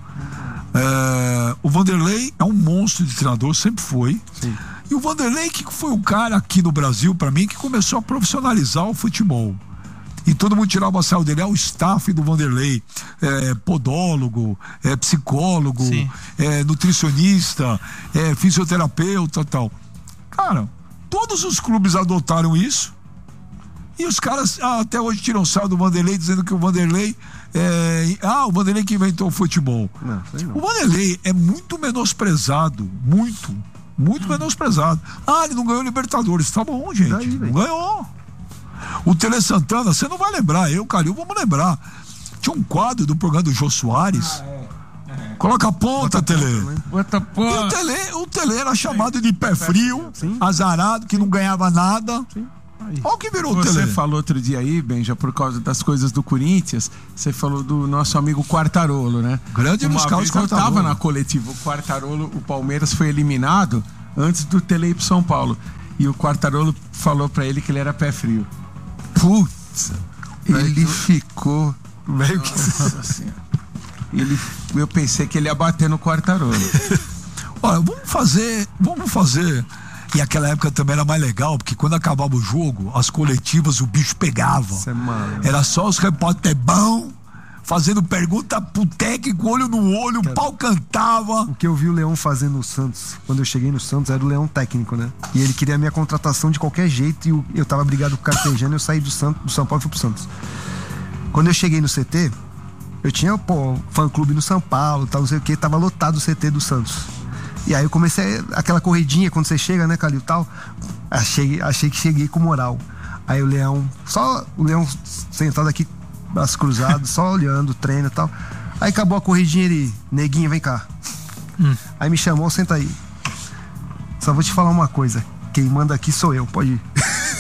É, o Vanderlei é um monstro de treinador, sempre foi. Sim. E o Vanderlei que foi o cara aqui no Brasil, pra mim, que começou a profissionalizar o futebol. E todo mundo tirava a sarro dele, é o staff do Vanderlei, é, podólogo, é, psicólogo, Sim. é, nutricionista, é, fisioterapeuta e tal. Cara, todos os clubes adotaram isso e os caras ah, até hoje tiram sarro do Vanderlei, dizendo que o Vanderlei é, ah, o Vanderlei que inventou o futebol. Não, sei não. O Vanderlei é muito menosprezado, muito, muito menosprezado. Ah, ele não ganhou Libertadores, tá bom, gente, Daí, não velho. ganhou. O Tele Santana, você não vai lembrar, eu, Calil, vamos lembrar. Tinha um quadro do programa do Jô Soares. Coloca a ponta, Tele. Bota E pô. o Tele, o Tele era chamado de pé frio, azarado, que não ganhava nada. Olha o que virou o Você Tele. falou outro dia aí, Benja, por causa das coisas do Corinthians, você falou do nosso amigo Quartarolo, né? Grande Uma Luiz Carlos vez eu Quartarolo. tava na coletiva, o Quartarolo, o Palmeiras foi eliminado antes do Tele ir pro São Paulo. E o Quartarolo falou pra ele que ele era pé frio. Putz, ele ficou meio que assim. Ele, eu pensei que ele ia bater no Quartarolo. Olha, vamos fazer, vamos fazer. E aquela época também era mais legal, porque quando acabava o jogo, as coletivas o bicho pegava. Isso é maluco. Era só os repórteres bom, fazendo pergunta pro técnico, olho no olho, o pau cantava. O que eu vi o Leão fazendo no Santos, quando eu cheguei no Santos, era o Leão técnico, né? E ele queria a minha contratação de qualquer jeito e eu, eu tava brigado com o Carpejano e eu saí do, Santos, do São Paulo e fui pro Santos. Quando eu cheguei no C T, eu tinha, pô, fã-clube no São Paulo, tal, não sei o que, tava lotado o C T do Santos. E aí eu comecei aquela corridinha quando você chega, né, Calil, tal. Achei, achei que cheguei com moral. Aí o Leão, só o Leão sentado aqui, braços cruzados, só olhando, treino e tal. Aí acabou a corridinha, ele, neguinho, vem cá. Hum. Aí me chamou, senta aí. Só vou te falar uma coisa, quem manda aqui sou eu, pode ir.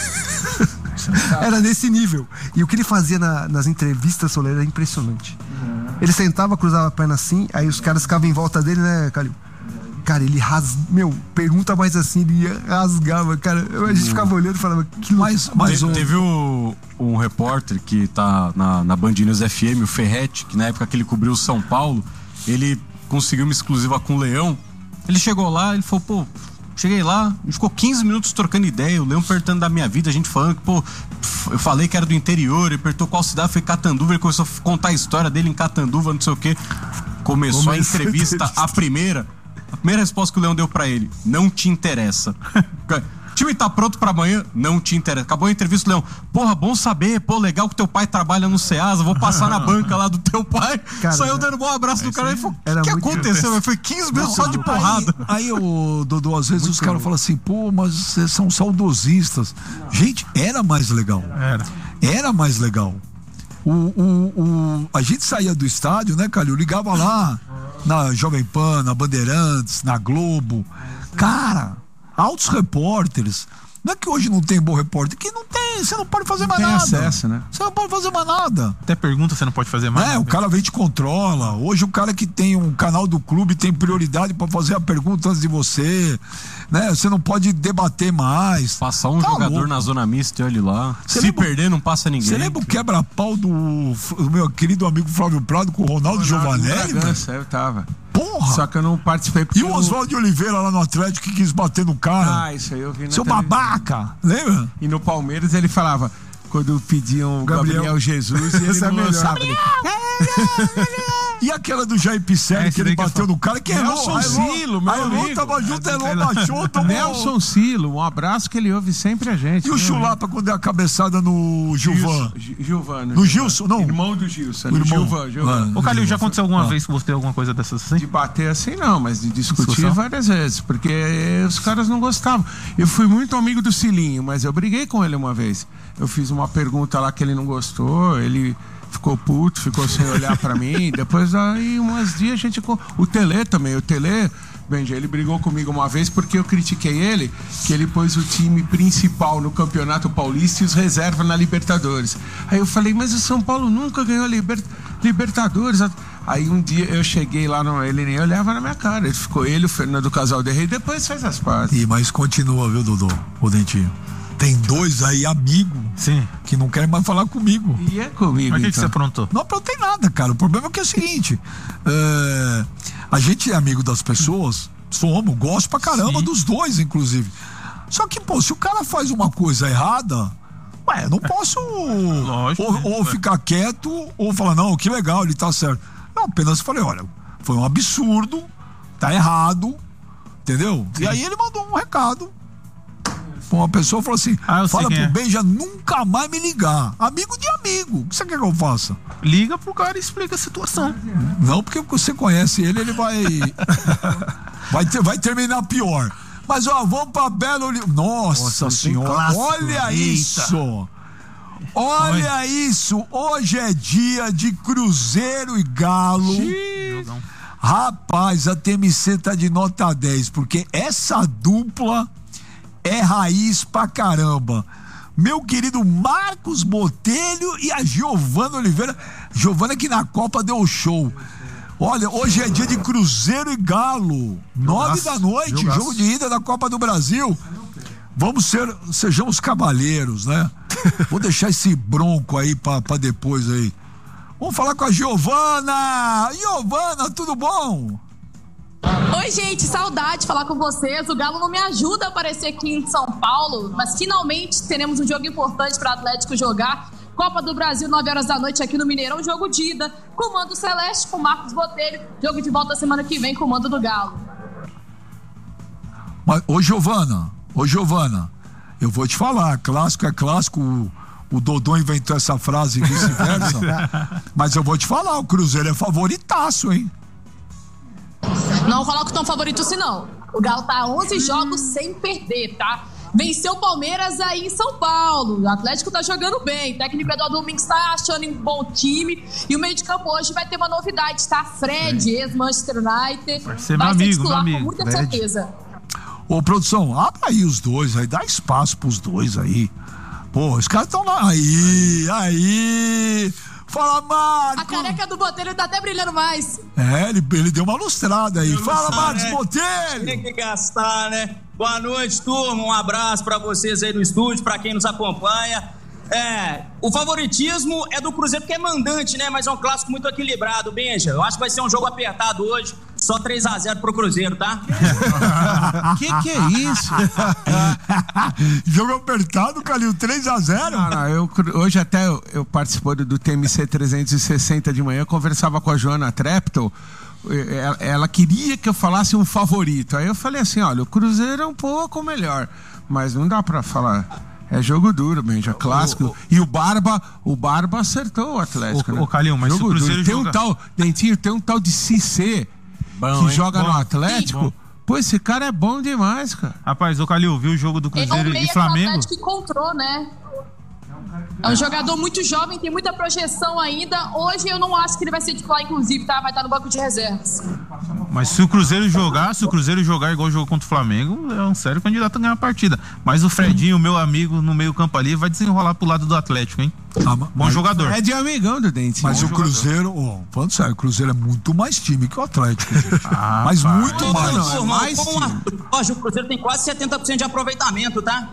Era nesse nível. E o que ele fazia na, nas entrevistas, Soleiro, era impressionante. Ele sentava, cruzava a perna assim, aí os caras ficavam em volta dele, né, Calil? Cara, ele rasga. Meu, pergunta mais assim, ele rasgava, cara. A gente ficava olhando e falava, que Mas, mas Te- o, Teve o, um repórter que tá na, na Band News F M, o Ferretti, que na época que ele cobriu o São Paulo, ele conseguiu uma exclusiva com o Leão. Ele chegou lá, ele falou, pô, cheguei lá, a gente ficou quinze minutos trocando ideia, o Leão perguntando da minha vida, a gente falando que, pô, eu falei que era do interior, ele perguntou qual cidade, foi Catanduva, ele começou a contar a história dele em Catanduva, não sei o quê. Começou Começou a entrevista, a entrevista. a primeira, a primeira resposta que o Leão deu pra ele, não te interessa. O time tá pronto pra amanhã? Não te interessa. Acabou a entrevista, Leão. Porra, bom saber. Pô, legal que teu pai trabalha no Ceasa. Vou passar na banca lá do teu pai. Cara, Saiu dando um bom abraço do cara. Ele falou: o era que, que muito aconteceu? velho? Foi quinze minutos só de porrada. Aí, o Dodô, às vezes os caras falam assim, pô, mas vocês são saudosistas. Gente, era mais legal. Era. Era mais legal. O, o, o, a gente saía do estádio, né, Calil? Ligava lá na Jovem Pan, na Bandeirantes, na Globo. Cara, altos repórteres. Não é que hoje não tem bom repórter, que não tem. Sim, você não pode fazer mais tem nada. acesso, né? Você não pode fazer mais nada. Até pergunta, você não pode fazer mais. É, o cara vem e te controla. Hoje o cara que tem um canal do clube tem prioridade pra fazer a pergunta antes de você, né? Você não pode debater mais. Passar um Tá jogador louco. na zona mista e olha lá. Você Se lembra- perder, não passa ninguém. Você lembra o quebra-pau do, do meu querido amigo Flávio Prado com o Ronaldo Giovanelli? velho? Bragança, eu tava. Porra! Só que eu não participei porque E o eu- Oswaldo de Oliveira lá no Atlético que quis bater no cara? Ah, isso aí eu vi na Seu televisão. babaca! Lembra? E no Palmeiras ele falava, quando pediam o Gabriel, Gabriel. Jesus, ele Esse é não melhor. lançava. Ele, E aquela do Jair Pisselli É, que esse ele daí que bateu eu no cara, que errou. Nelson a Elô- Silo, meu a Elô amigo. tava junto, a Elô baixou, tomou... Nelson Silo, um abraço que ele ouve sempre a gente. E o né? Chulapa quando deu a cabeçada no Gilvan? Gilson, Gi- Gilvano. No Gilson, não. Irmão do Gilson. O no irmão. Gilvan, Gilvan. Ah. Ô, Calil, já aconteceu alguma Ah. vez que você tem alguma coisa dessas assim? De bater assim não, mas de discutir Discussão? várias vezes, porque os caras não gostavam. Eu fui muito amigo do Cilinho, mas eu briguei com ele uma vez. Eu fiz uma pergunta lá que ele não gostou, ele ficou puto, ficou sem olhar pra mim. Depois aí, umas dias a gente... co- O Tele também, o Tele... Benja, ele brigou comigo uma vez porque eu critiquei ele, que ele pôs o time principal no Campeonato Paulista e os reservas na Libertadores. Aí eu falei, mas o São Paulo nunca ganhou a Liber- Libertadores. Aí um dia eu cheguei lá, no, ele nem olhava na minha cara. Ele ficou ele, o Fernando Casal de Rei, e depois fez as pazes. Ih, mas continua, viu, Dodô? O Dentinho. Tem dois aí, amigo, Sim. que não querem mais falar comigo. E é comigo, Mas o que, que então. você aprontou? Não aprontei nada, cara. O problema é que é o seguinte: é, a gente é amigo das pessoas, somos, gosto pra caramba Sim. dos dois, inclusive. Só que, pô, se o cara faz uma coisa errada, ué, eu não posso Lógico, ou, né? ou ficar quieto ou falar, não, que legal, ele tá certo. Eu apenas falei, olha, foi um absurdo, tá errado, entendeu? E aí ele mandou um recado pra uma pessoa, falou assim, Ah, eu sei fala quem pro é. Benja nunca mais me ligar. Amigo de amigo, o que você quer que eu faça? Liga pro cara e explica a situação. Não, porque você conhece ele, ele vai. vai, ter, vai terminar pior. Mas, ó, vamos pra Belo Horizonte. Nossa, Nossa, senhora, tem clássico. olha Eita. isso! Olha isso! Hoje é dia de Cruzeiro e Galo. Jogão. Rapaz, a T M C tá de nota dez, porque essa dupla é raiz pra caramba. Meu querido Marcos Botelho e a Giovana Oliveira. Giovana que na Copa deu show. Olha, hoje é dia de Cruzeiro e Galo. Nove da noite, jogaço. jogo de ida da Copa do Brasil. Vamos ser, sejamos cavalheiros, né? Vou deixar esse bronco aí pra, pra depois aí. Vamos falar com a Giovana. Giovana, tudo bom? Oi, gente, saudade de falar com vocês. O Galo não me ajuda a aparecer aqui em São Paulo, mas finalmente teremos um jogo importante para o Atlético jogar. Copa do Brasil, nove horas da noite aqui no Mineirão, jogo de ida. Comando Celeste com Marcos Botelho. Jogo de volta semana que vem, comando do Galo. Mas, ô Giovana, ô Giovana, eu vou te falar, clássico é clássico, o, o Dodô inventou essa frase e vice-versa, mas eu vou te falar, o Cruzeiro é favoritaço, hein? Não coloco tão favorito assim, não. O Galo tá a onze jogos sem perder, tá? Venceu o Palmeiras aí em São Paulo. O Atlético tá jogando bem. O técnico Eduardo Domingos tá achando um bom time. E o meio de campo hoje vai ter uma novidade, tá? Fred, ex-Manchester United. Vai ser meu amigo, meu titular amigo. com muita Fred. certeza. Ô produção, abra aí os dois aí, dá espaço pros dois aí. Pô, os caras estão lá. Aí, aí. Fala, A Marcos. careca do Botelho tá até brilhando mais. É, ele, ele deu uma lustrada aí. Fala, lustrada, Marcos né? Botelho. Tem que gastar, né? Boa noite, turma. Um abraço pra vocês aí no estúdio, pra quem nos acompanha. É, o favoritismo é do Cruzeiro, porque é mandante, né? Mas é um clássico muito equilibrado, Benja. Eu acho que vai ser um jogo apertado hoje. Só três a zero pro Cruzeiro, tá? Que que é isso? Jogo apertado, Calil, três a zero. Não, não, eu, hoje até eu, eu participou do T M C trezentos e sessenta de manhã, conversava com a Joana Treptow. Ela, ela queria que eu falasse um favorito. Aí eu falei assim: olha, o Cruzeiro é um pouco melhor, mas não dá pra falar. É jogo duro, Benja, clássico. O- o- E o Barba, o Barba acertou o Atlético. Ô, né? ô, Calil, mas se Jogo o Cruzeiro duro. Tem joga- um tal, Dentinho, tem um tal de Cissé Bom, que hein? joga Bom. no Atlético. Bom. Pô, esse cara é bom demais, cara. Rapaz, ô Calil, viu o jogo do É um Cruzeiro meia e que o Flamengo? Atlético encontrou, né? É um jogador muito jovem, tem muita projeção ainda. Hoje eu não acho que ele vai ser titular, inclusive, tá? Vai estar no banco de reservas. Mas se o Cruzeiro jogar, se o Cruzeiro jogar igual jogou contra o Flamengo, é um sério candidato a ganhar a partida. Mas o Fredinho, meu amigo, no meio campo ali, vai desenrolar pro lado do Atlético, hein? Ah, Bom mas, jogador. É de amigão do Dente. Mas Bom o jogador. Cruzeiro, ó, falando sério, o Cruzeiro é muito mais time que o Atlético, gente. Ah, mas pá. muito Não, mais. não, irmão, mais com o Arthur Jorge, o Cruzeiro tem quase setenta por cento de aproveitamento, tá?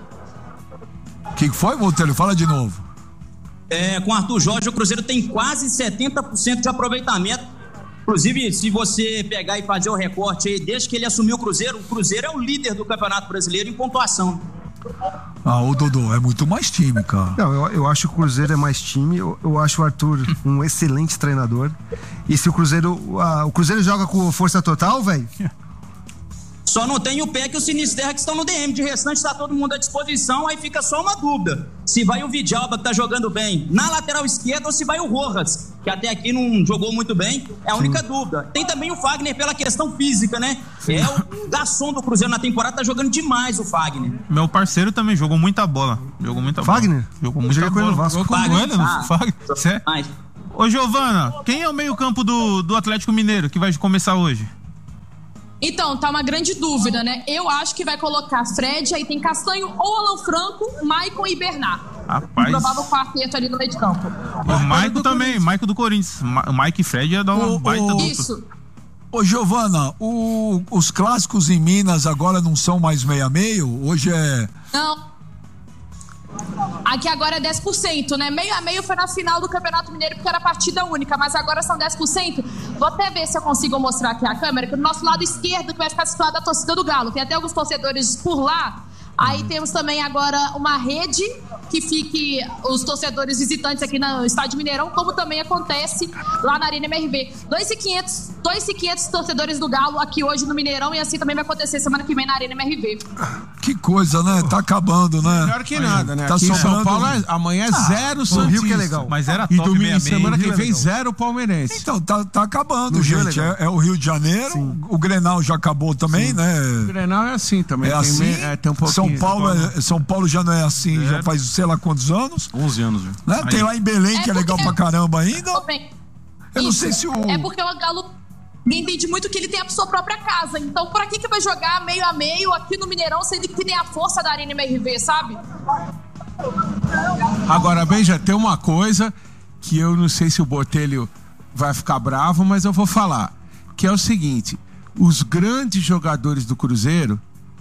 O que que foi, Monteiro? Fala de novo. É, com o Arthur Jorge, o Cruzeiro tem quase setenta por cento de aproveitamento. Inclusive, se você pegar e fazer o recorte aí, desde que ele assumiu o Cruzeiro, o Cruzeiro é o líder do Campeonato Brasileiro em pontuação. Ah, o Dodô, é muito mais time, cara. Não, eu, eu acho que o Cruzeiro é mais time. Eu, eu acho o Arthur um excelente treinador. E se o Cruzeiro. Ah, o Cruzeiro joga com força total, velho? Só não tem o P E C e o Sinisterra que estão no D M. De restante, está todo mundo à disposição. Aí fica só uma dúvida: se vai o Vidalba, que tá jogando bem, na lateral esquerda, ou se vai o Rojas, que até aqui não jogou muito bem. É a única dúvida. Tem também o Fagner pela questão física, né? Sim. É o garçom do Cruzeiro na temporada, tá jogando demais o Fagner. Meu parceiro também jogou muita bola. Jogou muita Fagner? bola. Jogou Eu muita joguei com ele bola. no Vasco. Jogou com Fagner, ele no ah. Fagner. Cê- Mas, Ô, Giovana, quem é o meio-campo do, do Atlético Mineiro que vai começar hoje? Então, tá uma grande dúvida, né? Eu acho que vai colocar Fred, aí tem Castanho ou Alan Franco, Maicon e Bernard. Rapaz. Um provável quarteto ali no meio de campo. O Maico também, Maico do Corinthians. Ma- O Mike e Fred ia dar uma O- baita o- dupla. Isso. Ô, Giovana, o- os clássicos em Minas agora não são mais meio a meio? Hoje é... Não. Aqui agora é dez por cento, né? Meio a meio foi na final do Campeonato Mineiro porque era partida única, mas agora são dez por cento. Vou até ver se eu consigo mostrar aqui a câmera, que do nosso lado esquerdo que vai ficar situada a torcida do Galo. Tem até alguns torcedores por lá. Aí temos também agora uma rede que fique os torcedores visitantes aqui no Estádio Mineirão, como também acontece lá na Arena M R V. dois mil e quinhentos, dois mil e quinhentos torcedores do Galo aqui hoje no Mineirão e assim também vai acontecer semana que vem na Arena M R V. Que coisa, né? Tá acabando, né? Melhor que nada, né? Tá Aqui em São sobrando- Paulo, é- amanhã é zero o Santista. Rio que é legal. Mas era E top domingo, meia meia. semana que Rio é vem, legal. zero Palmeirense. Então, tá, tá acabando, No Rio é gente. legal. É, é o Rio de Janeiro, o Grenal já acabou também, O né? Grenal é assim também. É tem, assim. me- é, tem um pouquinho. São Paulo, é- São Paulo já não é assim, já faz sei lá quantos anos. onze anos, viu? Né? Tem lá em Belém, É que é legal porque- pra caramba ainda. Tô bem. Eu não Isso. sei se o... É porque o Galo entende muito que ele tem a sua própria casa. Então, por aqui que vai jogar meio a meio aqui no Mineirão, sendo que tem a força da Arena M R V, sabe? Agora, bem, já tem uma coisa que eu não sei se o Botelho vai ficar bravo, mas eu vou falar. Que é o seguinte: os grandes jogadores do Cruzeiro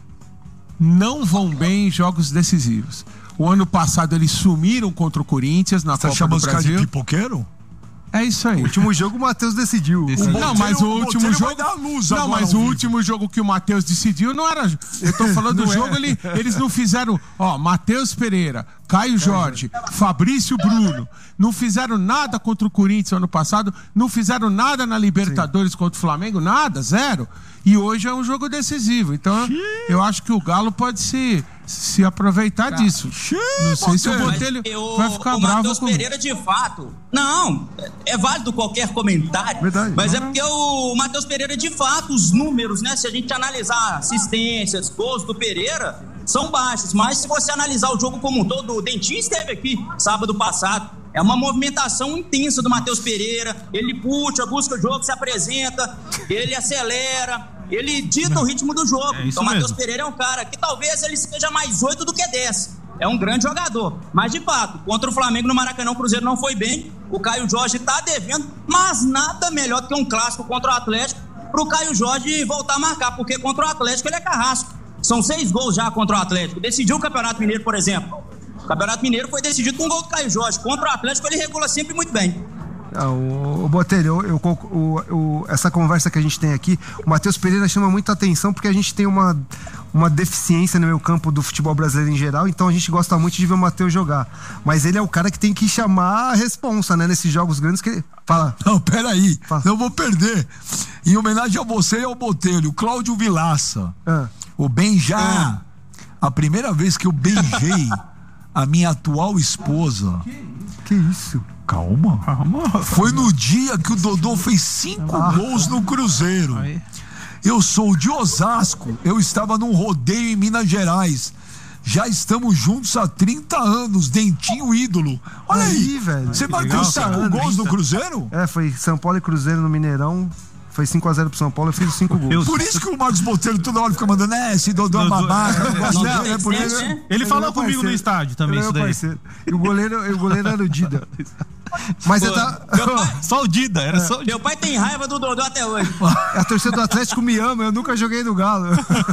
não vão bem em jogos decisivos. O ano passado eles sumiram contra o Corinthians na Tá Copa chamando do os caras de Brasil. pipoqueiro? É isso aí. O último jogo o Matheus decidiu. Decidiu. O- Não, mas o Botelho- último Botelho jogo. vai dar luz Não, agora mas ao o vivo. último jogo que o Matheus decidiu não era. Eu tô falando do Não é. jogo, ele, eles não fizeram. Ó, Matheus Pereira, Caio Jorge, Fabrício Bruno. Não fizeram nada contra o Corinthians ano passado. Não fizeram nada na Libertadores contra o Flamengo. Nada, zero. E hoje é um jogo decisivo. Então, eu acho que o Galo pode se, se aproveitar disso. Não sei se o Botelho. Botelho Mas o- vai ficar o bravo Matheus comigo. Pereira, de fato. Não, é válido qualquer comentário. Verdade. Mas é porque o Matheus Pereira, de fato, os números, né? Se a gente analisar assistências, gols do Pereira, são baixos. Mas se você analisar o jogo como um todo, o Dentinho esteve aqui sábado passado. É uma movimentação intensa do Matheus Pereira. Ele puxa, busca o jogo, se apresenta, ele acelera, ele dita o ritmo do jogo. É isso Então o Matheus mesmo. Pereira é um cara que talvez ele seja mais oito do que dez. É um grande jogador. Mas, de fato, contra o Flamengo no Maracanã, o Cruzeiro não foi bem. O Caio Jorge tá devendo, mas nada melhor do que um clássico contra o Atlético pro Caio Jorge voltar a marcar, porque contra o Atlético ele é carrasco. São seis gols já contra o Atlético. Decidiu o Campeonato Mineiro, por exemplo. O Campeonato Mineiro foi decidido com um gol do Caio Jorge. Contra o Atlético ele regula sempre muito bem. Ah, o, o Botelho, eu, eu, o, o, essa conversa que a gente tem aqui, o Matheus Pereira chama muita atenção porque a gente tem uma, uma deficiência no meio campo do futebol brasileiro em geral, então a gente gosta muito de ver o Matheus jogar. Mas ele é o cara que tem que chamar a responsa, né, nesses jogos grandes que ele... Fala. Não, peraí, Fala. não vou perder. Em homenagem a você e ao Botelho, o Cláudio Vilaça, Ah. o beijar. A primeira vez que eu beijei a minha atual esposa. Que isso? Calma. Calma. Foi no dia que o Dodô fez cinco Ah. gols no Cruzeiro. Aí. Eu sou de Osasco. Eu estava num rodeio em Minas Gerais. Já estamos juntos há trinta anos. Dentinho ídolo. Olha aí, Aí, velho. Você Que bateu legal, cinco cara. gols no Cruzeiro? É, foi São Paulo e Cruzeiro no Mineirão. Foi cinco a zero pro São Paulo, eu fiz os cinco gols. Por isso que o Marcos Botelho toda hora fica mandando, é, esse Dodô é babaca, não gosto dele, é por isso. Ele, Ele falou é comigo parceiro. no estádio também, Ele é isso daí. parceiro. E o goleiro, o goleiro era o Dida. Mas Pô, eu tava... meu pai- Só o Dida, era só o Dida. Meu pai tem raiva do Dodô até hoje. A torcida do Atlético me ama, eu nunca joguei no Galo.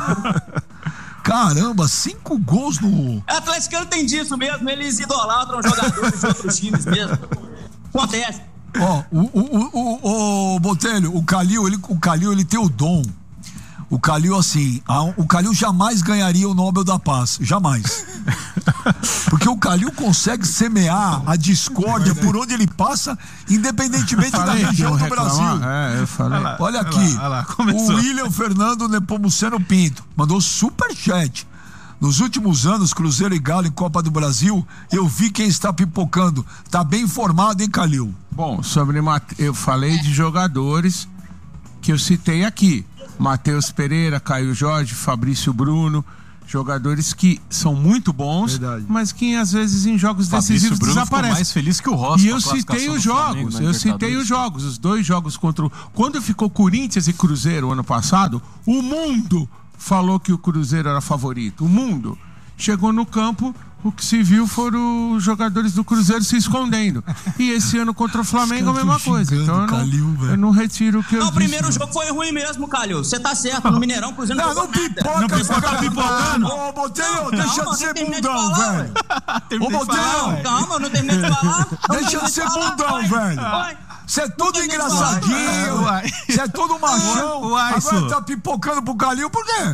Caramba, cinco gols no... O atleticano tem disso mesmo, eles idolatram jogadores de outros times mesmo. Acontece. Ó, o, o, o, o, o Botelho, o Calil, ele, o Calil, ele tem o dom. O Calil, assim, a, o Calil jamais ganharia o Nobel da Paz. Jamais. Porque o Calil consegue semear a discórdia por onde ele passa, independentemente da região do Brasil. É, eu falei. Olha Olha aqui, lá, olha lá, o começou. William Fernando Nepomuceno Pinto mandou superchat. Nos últimos anos, Cruzeiro e Galo em Copa do Brasil, eu vi quem está pipocando. Tá bem informado, hein, Calil? Bom, sobre Mate... eu falei de jogadores que eu citei aqui. Matheus Pereira, Caio Jorge, Fabrício Bruno, jogadores que são muito bons, Verdade. mas que às vezes em jogos Fabrício decisivos Bruno ficou desaparecem. mais feliz que o Rossi. E com a eu citei classificação os do Flamengo jogos, na eu citei Libertadores. os jogos, os dois jogos contra o... Quando ficou Corinthians e Cruzeiro ano passado, o mundo falou que o Cruzeiro era favorito, o mundo. Chegou no campo, o que se viu foram os jogadores do Cruzeiro se escondendo. E esse ano contra o Flamengo a mesma coisa. Então eu não, Calil, velho. eu não retiro o que eu Não, o disse. primeiro não. jogo foi ruim mesmo, Calil. Você tá certo, no Mineirão, Cruzeiro não, Não, não jogou nada. pipoca, Não pipoca, tá pipocando. Ô, Botelho, Não, deixa calma, de ser não terminei de bundão, falar, velho. Ô, Terminei de falar, Botelho, ué. Calma, eu não terminei de falar. Eu deixa não de ser terminei bundão, falar, vai. velho. Vai. Você é tudo terminei de engraçadinho, Uai. você é tudo machão. Uai, Agora isso. tá pipocando pro Calil, por quê?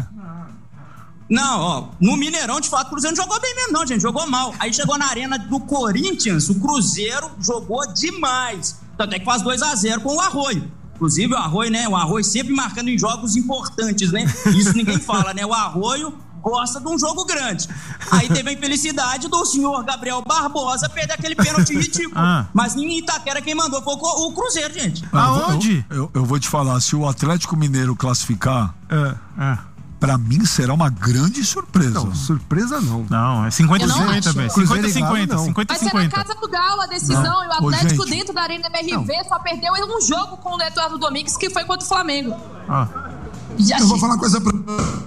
Não, ó, no Mineirão, de fato, o Cruzeiro não jogou bem mesmo, não, gente, jogou mal. Aí chegou na arena do Corinthians, o Cruzeiro jogou demais. Tanto é que faz dois a zero com o Arroio. Inclusive, o Arroio, né, o Arroio sempre marcando em jogos importantes, né? Isso ninguém fala, né? O Arroio gosta de um jogo grande. Aí teve a infelicidade do senhor Gabriel Barbosa perder aquele pênalti ridículo. Ah. Mas em Itaquera quem mandou foi o Cruzeiro, gente. Aonde? Eu, eu, eu vou te falar, se o Atlético Mineiro classificar, É. pra mim será uma grande surpresa. Não, surpresa não. Não, é cinquenta Eu não cinquenta, acho. velho. Cruzeiro cinquenta e Galo, cinquenta, não. cinquenta Vai ser na cinquenta. casa do Galo a decisão Não. e o Ô, Atlético gente. dentro da Arena M R V só perdeu um jogo com o Eduardo Domingues, que foi contra o Flamengo. Ah. Já Eu vou falar uma coisa pra.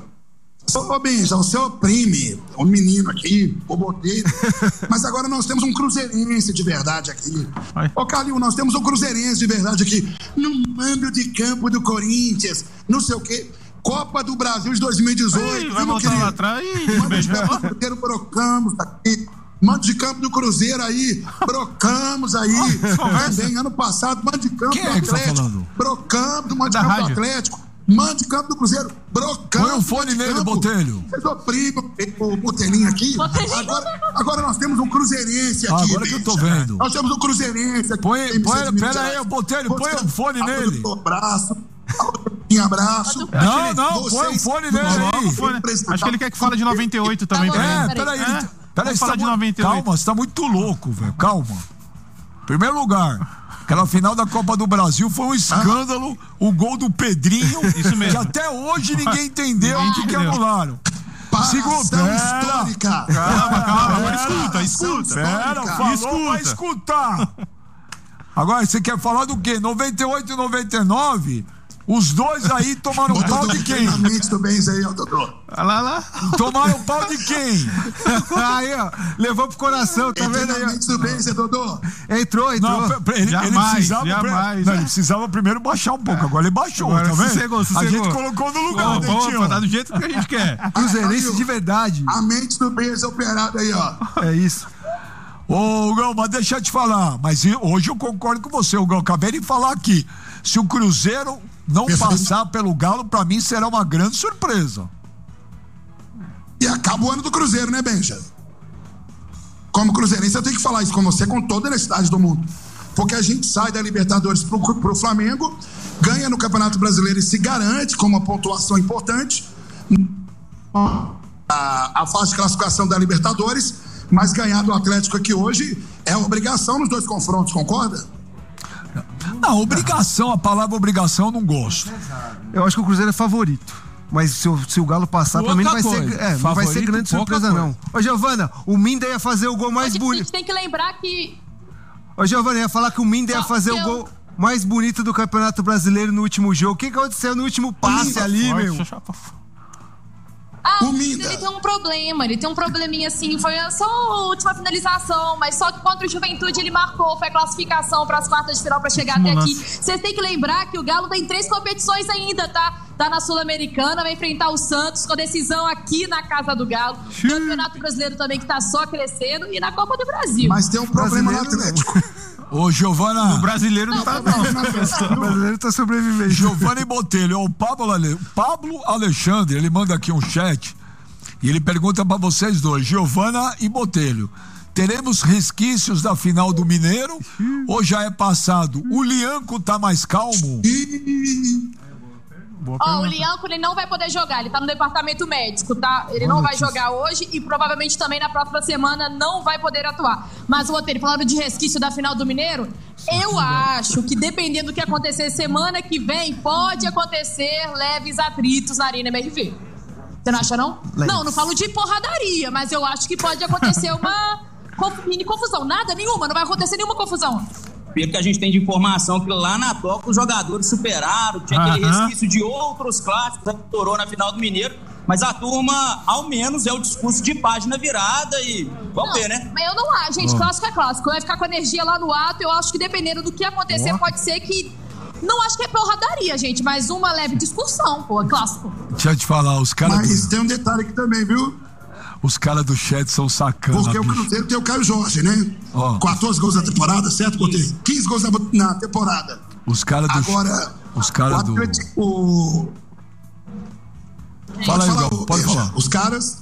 Ô, Benja, o senhor oprime o menino aqui, o boteiro. Mas agora nós temos um cruzeirense de verdade aqui. Ai. Ô, Calil, nós temos um cruzeirense de verdade aqui. No mando de campo do Corinthians, não sei o quê. Copa do Brasil de dois mil e dezoito. Ih, viu, vai meu voltar querido? lá atrás. Ih, Mando de beijo. campo do Cruzeiro, brocamos aqui. Mando de campo do Cruzeiro aí, brocamos aí. Também ano passado, mando de campo Quem do é que tá Atlético. falando? Brocamos do mando de Da campo rádio. do Atlético. Mando de campo do Cruzeiro, brocamos. Põe o fone de nele, campo. Botelho. Vocês oprimem o Botelinho aqui. Botelinho. Agora, agora nós temos um cruzeirense aqui. Agora que eu tô bicho. vendo. Nós temos um cruzeirense aqui. Põe- Tem põe- Vicente Minas pera aí, Gerais. Botelho, põe Você- o fone nele. Abraço. Em abraço. Não, não, põe o Vocês- fone nele Coloca o aí. fone. Acho que ele quer que fale de noventa e oito também. Tá pra bom. ele. É, Peraí. peraí. É? Peraí, Vamos você falar tá de mu- noventa e oito. Calma, você tá muito louco, velho. Calma. Primeiro lugar, aquela final da Copa do Brasil foi um escândalo. O gol do Pedrinho. Isso mesmo. Que até hoje ninguém entendeu o que, que entendeu. anularam. Segundo, Paração pera. histórica. Calma, calma. Agora Pera. escuta, escuta. Pera, Histórica. falou Escuta. pra escutar. Agora, você quer falar do quê? noventa e oito e noventa e nove? Os dois aí tomaram Ô, pau Dodô, de quem? treinamento do bem aí, ó, Dodô. Olha lá, lá. Tomaram pau de quem? Aí, ó, levou pro coração, tá vendo aí? Treinamento do bem, Zé Dodô. Ó? Entrou, entrou. Não, pe- pe- ele, ele Jamais, precisava, jamais, não, né? ele precisava primeiro baixar um pouco. Agora ele baixou, Agora tá vendo? sossegou, A sossegou. gente colocou no lugar, Bom, né, bom, tio? tá do jeito que a gente quer. Cruzeirense de verdade. A mente do bem é operada aí, ó. É isso. Ô, Gão, mas deixa eu te falar. Mas eu- hoje eu concordo com você, Gão. Acabei de falar aqui. Se o Cruzeiro não Perfeito. passar pelo Galo, pra mim será uma grande surpresa. E acaba o ano do Cruzeiro, né, Benja? Como cruzeirense, eu tenho que falar isso com você com toda a honestidade do mundo. Porque a gente sai da Libertadores pro, pro Flamengo, ganha no Campeonato Brasileiro e se garante com uma pontuação importante a, a fase de classificação da Libertadores, mas ganhar do Atlético aqui hoje é obrigação nos dois confrontos, concorda? Não, obrigação, a palavra obrigação eu não gosto. Eu acho que o Cruzeiro é favorito. Mas se o, se o Galo passar, pra mim não vai Pouca ser, coisa. é, não vai ser Favorito, grande pouca surpresa, coisa. não. Ô, Giovana, o Minda ia fazer o gol mais Hoje a bonito. gente tem que lembrar que Ô, Giovana, ia falar que o Minda ia Só fazer que o eu- gol. mais bonito do Campeonato Brasileiro no último jogo. O que aconteceu no último passe Linda, ali, forte, meu? Ah, O Minda. ele tem um problema, ele tem um probleminha assim, foi só a última finalização, mas só que contra o Juventude ele marcou, foi a classificação para as quartas de final para chegar até aqui. Vocês têm que lembrar que o Galo tem três competições ainda, tá? Tá na Sul-Americana, vai enfrentar o Santos com decisão aqui na Casa do Galo. Campeonato Brasileiro também que tá só crescendo e na Copa do Brasil. Mas tem um problema no Brasileiro, Atlético. Ô, Giovana. O brasileiro não, tá, não. O brasileiro tá sobrevivendo. Giovanni Botelho, o Pablo, Ale... Pablo Alexandre, ele manda aqui um chat e ele pergunta pra vocês dois, Giovana e Botelho, teremos resquícios da final do Mineiro ou já é passado? O Lianco tá mais calmo? Ó, o Lianco, ele não vai poder jogar, ele tá no departamento médico, tá? Ele não vai jogar hoje e provavelmente também na próxima semana não vai poder atuar. Mas o Botelho, falando de resquício da final do Mineiro, eu acho que dependendo do que acontecer semana que vem, pode acontecer leves atritos na Arena M R V. Você não acha, não? Leves. Não, não falo de porradaria, mas eu acho que pode acontecer uma conf- mini confusão. Nada, nenhuma, não vai acontecer nenhuma confusão. Pelo que a gente tem de informação, que lá na Toca os jogadores superaram, tinha aquele Aham. resquício de outros clássicos que estourou na final do Mineiro, mas a turma, ao menos, é o discurso de página virada e vamos Não, ver, né? Mas eu não acho, gente, clássico é clássico. Vai ficar com a energia lá no ato. Eu acho que dependendo do que acontecer, pode ser que. Não acho que é porradaria, gente, mas uma leve discussão, pô, é clássico. Deixa eu te falar, os caras Mas do, tem um detalhe aqui também, viu? os cara do chat são sacanas, Porque o bicho. Cruzeiro tem o Caio Jorge, né? Ó. quatorze gols na temporada, certo, Botelho? quinze gols na, na temporada. Os caras do... Agora, Os caras o do... Atlético... O... Fala aí, falar, Gal, ô, pode Beija, falar. Os caras...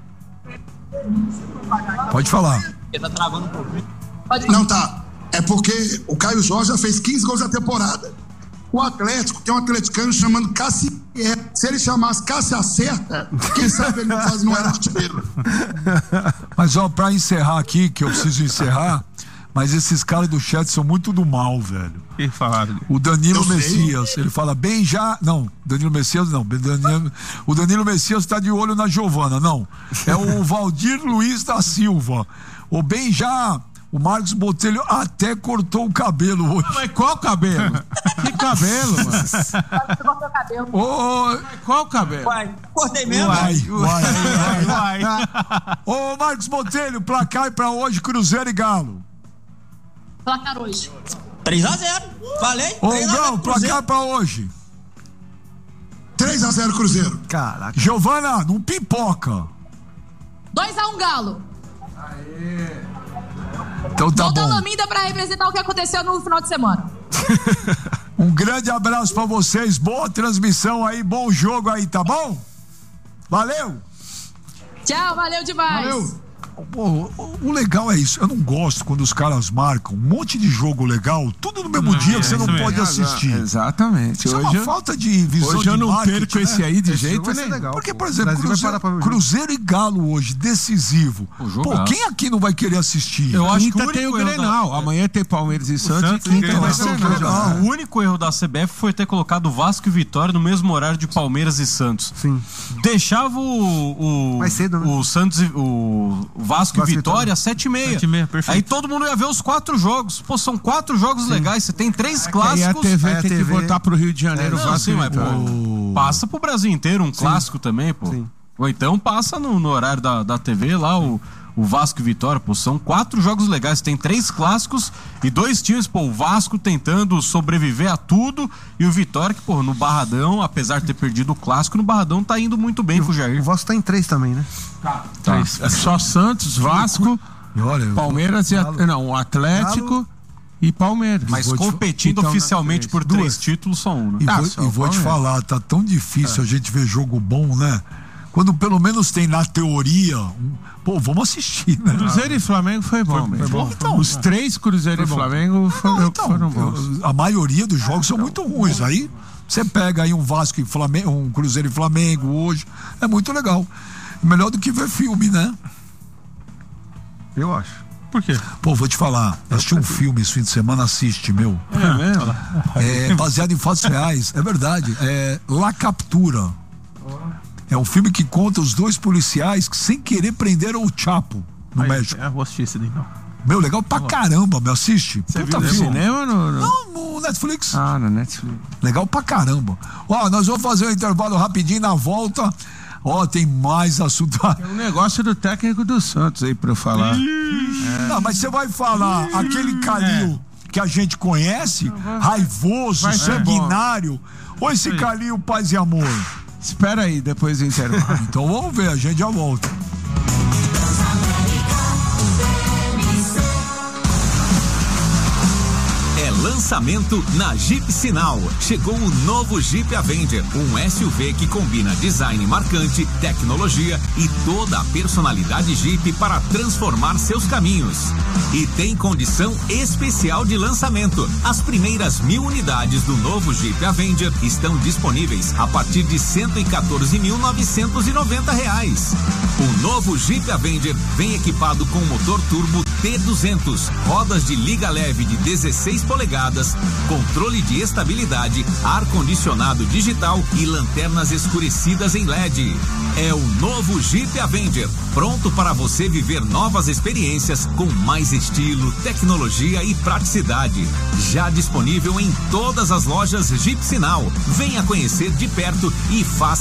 Pode falar. Porque tá travando um pouquinho. Pode Não, tá. É porque o Caio Jorge já fez quinze gols na temporada. O Atlético tem um atleticano chamando Cassier. Se ele chamasse Cássio Acerta, quem sabe ele não faz, não era artilheiro. Mas ó, pra encerrar aqui, que eu preciso encerrar, mas esses caras do chat são muito do mal, velho. Que falaram? O Danilo Eu sei. Messias, ele fala bem já. Não, Danilo Messias não. Danilo, o Danilo Messias tá de olho na Giovana, não. É o Valdir Luiz da Silva. O bem já. O Marcos Botelho até cortou o cabelo hoje. Mas qual cabelo? Que cabelo, mano? cortar o cabelo. Ô, Mas qual cabelo? Uai, cortei mesmo. Uai, uai, Vai, vai. Ô, Marcos Botelho, placar pra hoje, Cruzeiro e Galo. Placar hoje. três a zero. Falei? Ô, três a zero Galo, Cruzeiro. placar pra hoje. três a zero Cruzeiro. Caraca. Giovana, não pipoca. dois a um Galo. Então tá Gol da bom. Laminda pra representar o que aconteceu no final de semana. Um grande abraço pra vocês, boa transmissão aí, bom jogo aí, tá bom? Valeu! Tchau, valeu demais. Valeu! Pô, o, o legal é isso, eu não gosto quando os caras marcam um monte de jogo legal, tudo no mesmo Não, dia é, que você não isso pode mesmo. assistir. Exatamente. Isso é Hoje uma eu, falta de visão hoje de eu não marketing, perco né? esse aí de Esse jogo jeito vai ser nenhum. legal. Porque, por O exemplo, Brasil vai Cruzeiro, parar pra ver o jogo. Cruzeiro e Galo hoje, decisivo. Pô, Pô, jogaço. quem aqui não vai querer assistir? Eu acho que Quinta o tem o único erro Grenal. da- Amanhã tem Palmeiras e Santos, Santos e quinta e vai Grenal. ser o Grenal. Grenal. Ah, o único erro da C B F foi ter colocado Vasco e Vitória no mesmo horário de Palmeiras e Santos. Sim. Deixava o, o, Mais cedo, né? o Santos e o Vasco, Vasco e e Vitória Vitória. às sete e meia. Sete e meia, perfeito. Aí todo mundo ia ver os quatro jogos. Pô, são quatro jogos legais. Você tem três Aí a clássicos. T V Aí a tem T que V botar pro Rio de Janeiro o Não, Vasco sim, e mas, Vitória. pô, passa pro Brasil inteiro um clássico também, pô. Sim. Ou então passa no, no horário da, da T V lá, o, o Vasco e Vitória, pô, são quatro jogos legais, tem três clássicos e dois times, pô, o Vasco tentando sobreviver a tudo e o Vitória que, pô, no Barradão, apesar de ter perdido o clássico, no Barradão tá indo muito bem com o O Jair. Vasco tá em três também, né? Três. É só Santos, Vasco, E olha, eu- Palmeiras e Galo. não, o Atlético Galo. e Palmeiras. Mas vou te- competindo então, oficialmente três. por três títulos, só um, né? E Ah, vou, só e o vou te Palmeiras. falar, tá tão difícil a gente ver jogo bom, né? Quando pelo menos tem na teoria, um- pô, vamos assistir, né? Cruzeiro e Flamengo foi bom mesmo. bom. Então, Os três Cruzeiro e Flamengo foram, Não, então, foram bons. eu- a maioria dos jogos são muito ruins. Aí você pega aí um Vasco e Flamengo, um Cruzeiro e Flamengo hoje, é muito legal. Melhor do que ver filme, né? Eu acho. Por quê? Pô, vou te falar, assisti um filme esse fim de semana, assiste, meu. É mesmo? É baseado em fatos reais, é verdade. É La Captura. É um filme que conta os dois policiais que sem querer prenderam o Chapo no México. É, vou assistir esse daí, não. Meu, legal pra caramba, meu, assiste. Você Puta viu no filme. cinema ou no, no... Não, no, no Netflix. Ah, no Netflix. Legal pra caramba. Ó, nós vamos fazer um intervalo rapidinho, na volta. Ó, tem mais assunto. Tem um negócio do técnico do Santos aí pra eu falar. É. Não, mas você vai falar aquele Calil é. que a gente conhece, vai, raivoso, vai sanguinário, ou esse Oi. Calil paz e amor? Espera aí, depois do intervalo. Então vamos ver, a gente já volta. Lançamento na Jeep Sinal. Chegou o novo Jeep Avenger, um S U V que combina design marcante, tecnologia e toda a personalidade Jeep para transformar seus caminhos. E tem condição especial de lançamento. As primeiras mil unidades do novo Jeep Avenger estão disponíveis a partir de cento e quatorze mil novecentos e noventa reais. O novo Jeep Avenger vem equipado com motor turbo T duzentos, rodas de liga leve de dezesseis polegadas, controle de estabilidade, ar-condicionado digital e lanternas escurecidas em L E D. É o novo Jeep Avenger, pronto para você viver novas experiências com mais estilo, tecnologia e praticidade. Já disponível em todas as lojas Jeep Sinal. Venha conhecer de perto e faça